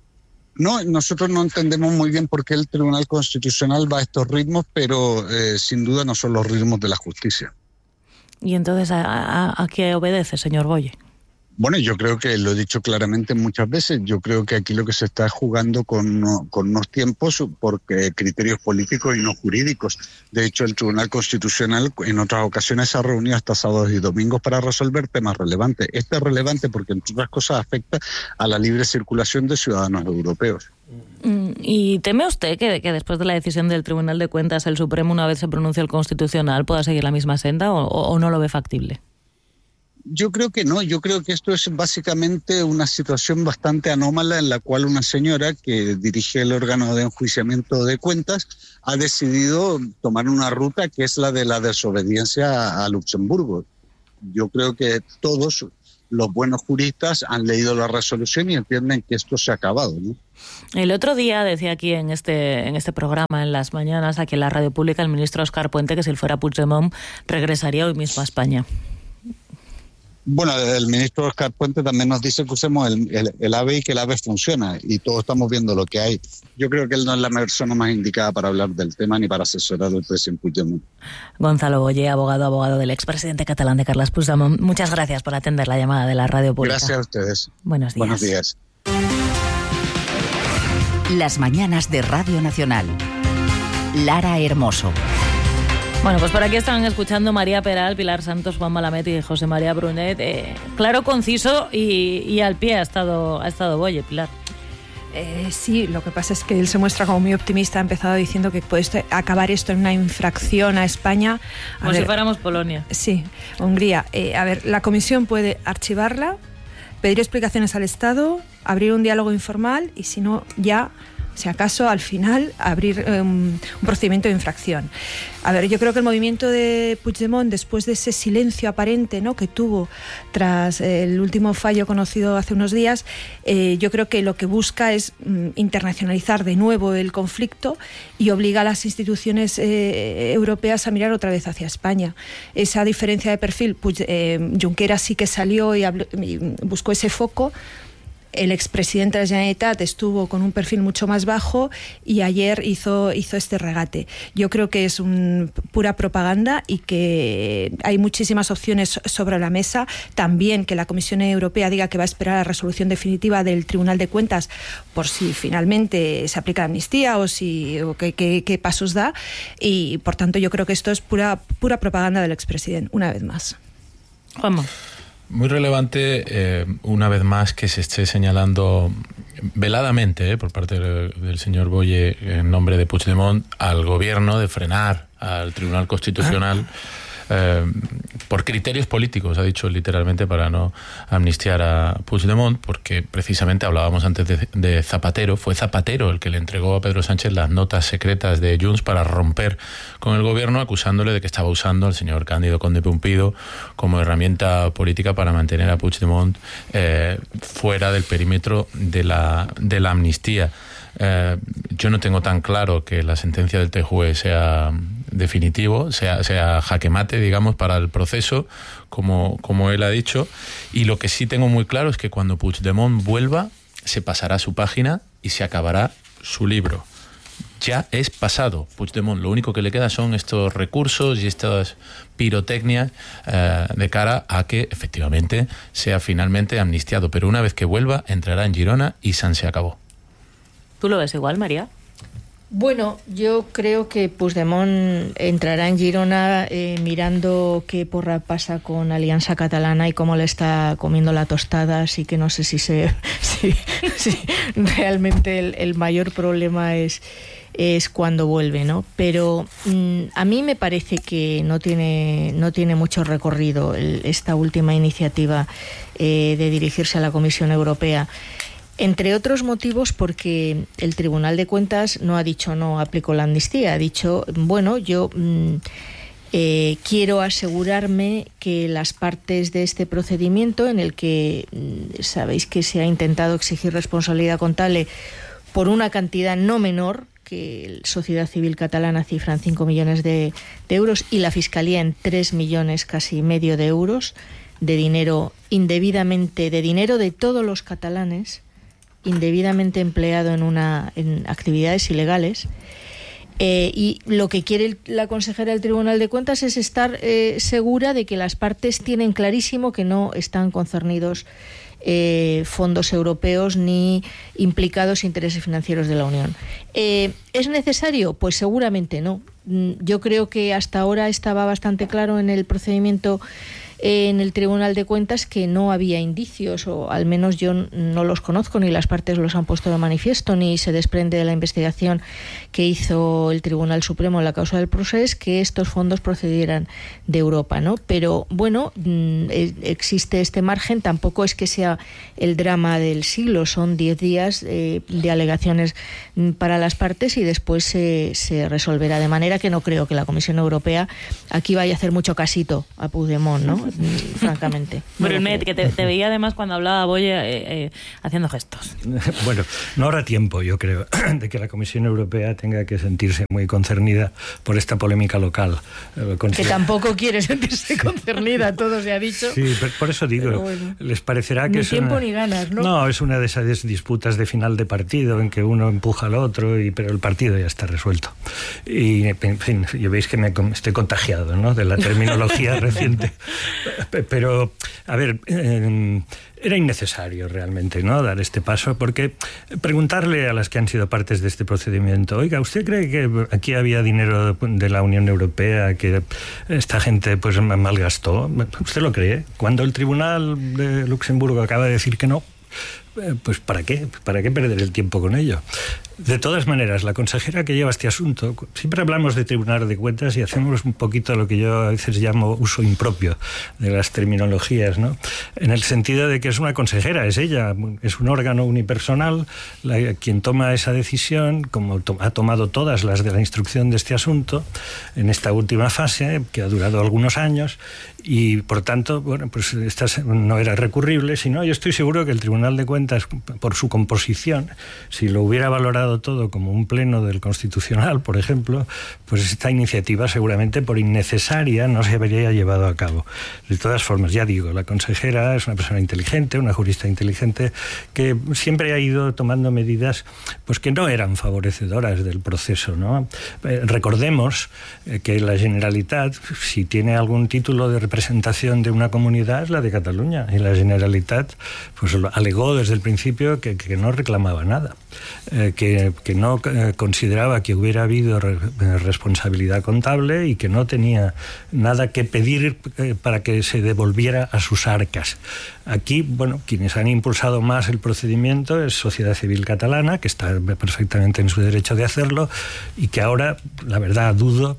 S7: No, nosotros no entendemos muy bien por qué el Tribunal Constitucional va a estos ritmos, pero eh, sin duda no son los ritmos de la justicia.
S5: ¿Y entonces a, a, a qué obedece, señor Boye?
S7: Bueno, yo creo que lo he dicho claramente muchas veces. Yo creo que aquí lo que se está jugando con, con unos tiempos por criterios políticos y no jurídicos. De hecho, el Tribunal Constitucional en otras ocasiones se ha reunido hasta sábados y domingos para resolver temas relevantes. Este es relevante porque, entre otras cosas, afecta a la libre circulación de ciudadanos europeos.
S5: ¿Y teme usted que, que después de la decisión del Tribunal de Cuentas el Supremo, una vez se pronuncie el Constitucional, pueda seguir la misma senda o, o no lo ve factible?
S7: Yo creo que no, yo creo que esto es básicamente una situación bastante anómala en la cual una señora que dirige el órgano de enjuiciamiento de cuentas ha decidido tomar una ruta que es la de la desobediencia a Luxemburgo. Yo creo que todos los buenos juristas han leído la resolución y entienden que esto se ha acabado, ¿no?
S5: El otro día decía aquí en este, en este programa, en las mañanas, aquí en la radio pública, el ministro Óscar Puente que si él fuera Puigdemont regresaría hoy mismo a España.
S7: Bueno, el ministro Óscar Puente también nos dice que usemos el, el, el AVE y que el AVE funciona y todos estamos viendo lo que hay. Yo creo que él no es la persona más indicada para hablar del tema ni para asesorar al presidente Puigdemont.
S5: Gonzalo Boye, abogado, abogado del expresidente catalán de Carles Puigdemont. Muchas gracias por atender la llamada de la radio pública.
S7: Gracias a ustedes.
S5: Buenos días.
S7: Buenos días.
S11: Las mañanas de Radio Nacional. Lara Hermoso.
S5: Bueno, pues por aquí están escuchando María Peral, Pilar Santos, Juan Malamet y José María Brunet. Eh, claro, conciso y, y al pie ha estado, ha estado Boye, Pilar.
S23: Eh, sí, lo que pasa es que él se muestra como muy optimista. Ha empezado diciendo que puede acabar esto en una infracción a España. A
S5: como
S23: ver,
S5: si fuéramos Polonia.
S23: Sí, Hungría. Eh, a ver, la Comisión puede archivarla, pedir explicaciones al Estado, abrir un diálogo informal y si no, ya... si acaso al final abrir um, un procedimiento de infracción. A ver, yo creo que el movimiento de Puigdemont, después de ese silencio aparente, ¿no?, que tuvo tras el último fallo conocido hace unos días, eh, yo creo que lo que busca es um, internacionalizar de nuevo el conflicto y obliga a las instituciones eh, europeas a mirar otra vez hacia España. Esa diferencia de perfil, pues, eh, Junqueras sí que salió y, habló, y buscó ese foco. El expresidente de la Generalitat estuvo con un perfil mucho más bajo y ayer hizo, hizo este regate. Yo creo que es un, pura propaganda y que hay muchísimas opciones sobre la mesa. También que la Comisión Europea diga que va a esperar la resolución definitiva del Tribunal de Cuentas por si finalmente se aplica la amnistía o, si, o qué, qué, qué pasos da. Y por tanto yo creo que esto es pura, pura propaganda del expresidente, una vez más.
S5: Juanma.
S3: Muy relevante, eh, una vez más, que se esté señalando veladamente eh, por parte del, del señor Boye en nombre de Puigdemont al gobierno de frenar al Tribunal Constitucional eh, por criterios políticos, ha dicho literalmente, para no amnistiar a Puigdemont, porque precisamente hablábamos antes de, de Zapatero. Fue Zapatero el que le entregó a Pedro Sánchez las notas secretas de Junts para romper con el gobierno, acusándole de que estaba usando al señor Cándido Conde Pumpido como herramienta política para mantener a Puigdemont eh, fuera del perímetro de la, de la amnistía. Eh, yo no tengo tan claro que la sentencia del T J U E sea definitivo, sea, sea jaque mate, digamos, para el proceso, como, como él ha dicho. Y lo que sí tengo muy claro es que cuando Puigdemont vuelva, se pasará su página y se acabará su libro. Ya es pasado Puigdemont, lo único que le queda son estos recursos y estas pirotecnias eh, de cara a que efectivamente sea finalmente amnistiado, pero una vez que vuelva entrará en Girona y San se acabó.
S5: ¿Tú lo ves igual, María?
S4: Bueno, yo creo que Puigdemont entrará en Girona eh, mirando qué porra pasa con Alianza Catalana y cómo le está comiendo la tostada, así que no sé si, se, si, si realmente el, el mayor problema es, es cuando vuelve, ¿no? Pero mmm, a mí me parece que no tiene, no tiene mucho recorrido el, esta última iniciativa eh, de dirigirse a la Comisión Europea. Entre otros motivos porque el Tribunal de Cuentas no ha dicho no aplicó la amnistía, ha dicho, bueno, yo mmm, eh, quiero asegurarme que las partes de este procedimiento en el que mmm, sabéis que se ha intentado exigir responsabilidad contable por una cantidad no menor, que la sociedad civil catalana cifra en cinco millones de, de euros y la Fiscalía en tres millones casi medio de euros de dinero indebidamente, de dinero de todos los catalanes, indebidamente empleado en una en actividades ilegales, eh, y lo que quiere la consejera del Tribunal de Cuentas es estar eh, segura de que las partes tienen clarísimo que no están concernidos eh, fondos europeos ni implicados intereses financieros de la Unión. Eh, ¿Es necesario? Pues seguramente no. Yo creo que hasta ahora estaba bastante claro en el procedimiento en el Tribunal de Cuentas que no había indicios, o al menos yo no los conozco, ni las partes los han puesto de manifiesto, ni se desprende de la investigación que hizo el Tribunal Supremo en la causa del Procés, que estos fondos procedieran de Europa, ¿no? Pero bueno, existe este margen, tampoco es que sea el drama del siglo, son diez días eh, de alegaciones para las partes y después se, se resolverá, de manera que no creo que la Comisión Europea aquí vaya a hacer mucho casito a Puigdemont, ¿no? Francamente.
S5: Brunet, que te, te veía además cuando hablaba Boye eh, eh, haciendo gestos.
S6: Bueno, no habrá tiempo, yo creo, de que la Comisión Europea tenga que sentirse muy concernida por esta polémica local. Eh,
S4: que tampoco quiere sentirse concernida, todo se ha dicho.
S6: Sí, por eso digo, bueno, les parecerá que
S4: ni
S6: es
S4: tiempo
S6: una,
S4: ni ganas, ¿no?
S6: No, es una de esas disputas de final de partido en que uno empuja al otro, y, pero el partido ya está resuelto. Y, en fin, yo veis que me estoy contagiado, ¿no?, de la terminología reciente. Pero, a ver, eh, era innecesario realmente, ¿no?, dar este paso, porque preguntarle a las que han sido partes de este procedimiento, oiga, ¿usted cree que aquí había dinero de la Unión Europea que esta gente pues malgastó? ¿Usted lo cree? Cuando el Tribunal de Luxemburgo acaba de decir que no, pues ¿para qué? ¿Para qué perder el tiempo con ello? De todas maneras, la consejera que lleva este asunto, siempre hablamos de Tribunal de Cuentas y hacemos un poquito lo que yo a veces llamo uso impropio de las terminologías, ¿no? En el sentido de que es una consejera, es ella, es un órgano unipersonal la, quien toma esa decisión, como to- ha tomado todas las de la instrucción de este asunto en esta última fase, que ha durado algunos años, y por tanto, bueno, pues esta no era recurrible, sino yo estoy seguro que el Tribunal de Cuentas, por su composición, si lo hubiera valorado todo como un pleno del Constitucional, por ejemplo, pues esta iniciativa seguramente por innecesaria no se habría llevado a cabo. De todas formas, ya digo, la consejera es una persona inteligente, una jurista inteligente, que siempre ha ido tomando medidas pues que no eran favorecedoras del proceso, ¿no? Eh, recordemos eh, que la Generalitat, si tiene algún título de representación de una comunidad, es la de Cataluña, y la Generalitat pues alegó desde el principio que, que no reclamaba nada, eh, que que no eh, consideraba que hubiera habido re, responsabilidad contable y que no tenía nada que pedir eh, para que se devolviera a sus arcas. Aquí, bueno, quienes han impulsado más el procedimiento es Sociedad Civil Catalana, que está perfectamente en su derecho de hacerlo, y que ahora, la verdad, dudo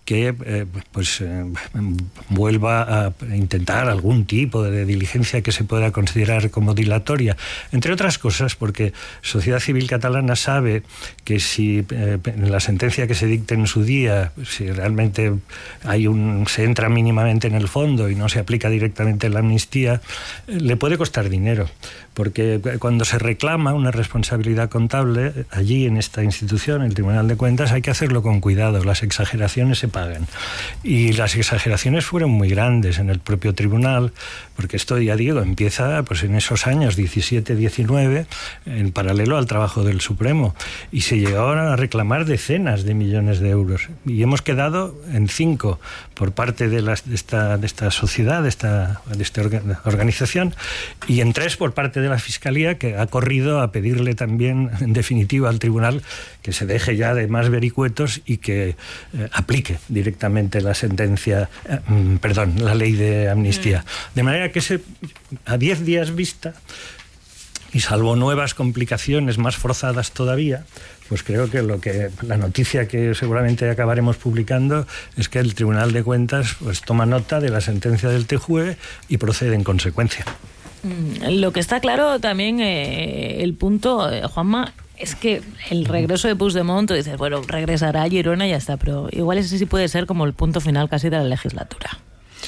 S6: que eh, pues eh, vuelva a intentar algún tipo de diligencia que se pueda considerar como dilatoria, entre otras cosas porque Sociedad Civil Catalana sabe que si eh, en la sentencia que se dicte en su día, si realmente hay un se entra mínimamente en el fondo y no se aplica directamente la amnistía, eh, le puede costar dinero, porque cuando se reclama una responsabilidad contable allí en esta institución, el Tribunal de Cuentas, hay que hacerlo con cuidado. Las exageraciones se pagan. Y las exageraciones fueron muy grandes en el propio tribunal, porque esto, ya digo, empieza pues en esos años diecisiete diecinueve, en paralelo al trabajo del Supremo, y se llegaron a reclamar decenas de millones de euros. Y hemos quedado en cinco por parte de, las, de, esta, de esta sociedad, de esta, de esta organización, y en tres por parte de la Fiscalía, que ha corrido a pedirle también, en definitiva, al tribunal que se deje ya de más vericuetos y que eh, aplique directamente la sentencia, eh, perdón, la ley de amnistía. De manera que se, a diez días vista, y salvo nuevas complicaciones más forzadas todavía, pues creo que lo que la noticia que seguramente acabaremos publicando es que el Tribunal de Cuentas pues toma nota de la sentencia del T J U E y procede en consecuencia.
S5: Lo que está claro también, eh, el punto, eh, Juanma, es que el regreso de Puigdemont, tú dices, bueno, regresará a Girona y ya está, pero igual ese sí puede ser como el punto final casi de la legislatura.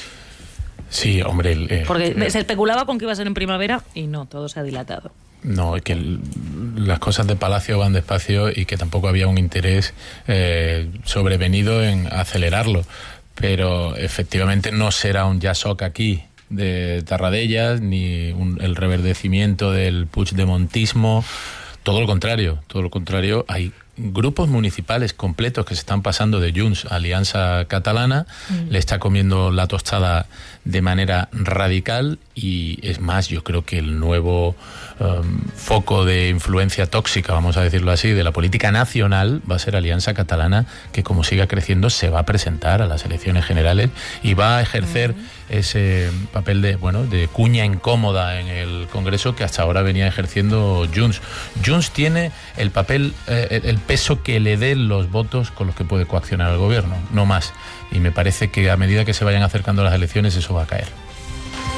S3: Sí, hombre... El, eh,
S5: Porque
S3: eh,
S5: se especulaba con que iba a ser en primavera y no, todo se ha dilatado.
S3: No, que el, las cosas de Palacio van despacio y que tampoco había un interés eh, sobrevenido en acelerarlo. Pero efectivamente no será un Yasok aquí de Tarradellas, ni un, el reverdecimiento del puigdemontismo. Todo lo contrario, todo lo contrario. Hay grupos municipales completos que se están pasando de Junts a Alianza Catalana, mm. le está comiendo la tostada de manera radical y es más, yo creo que el nuevo um, foco de influencia tóxica, vamos a decirlo así, de la política nacional va a ser Alianza Catalana, que como siga creciendo se va a presentar a las elecciones generales y va a ejercer mm. ese papel de, bueno, de cuña incómoda en el Congreso que hasta ahora venía ejerciendo Junts. Junts tiene el papel, eh, el peso que le den los votos con los que puede coaccionar al gobierno, no más. Y me parece que a medida que se vayan acercando las elecciones eso va a caer.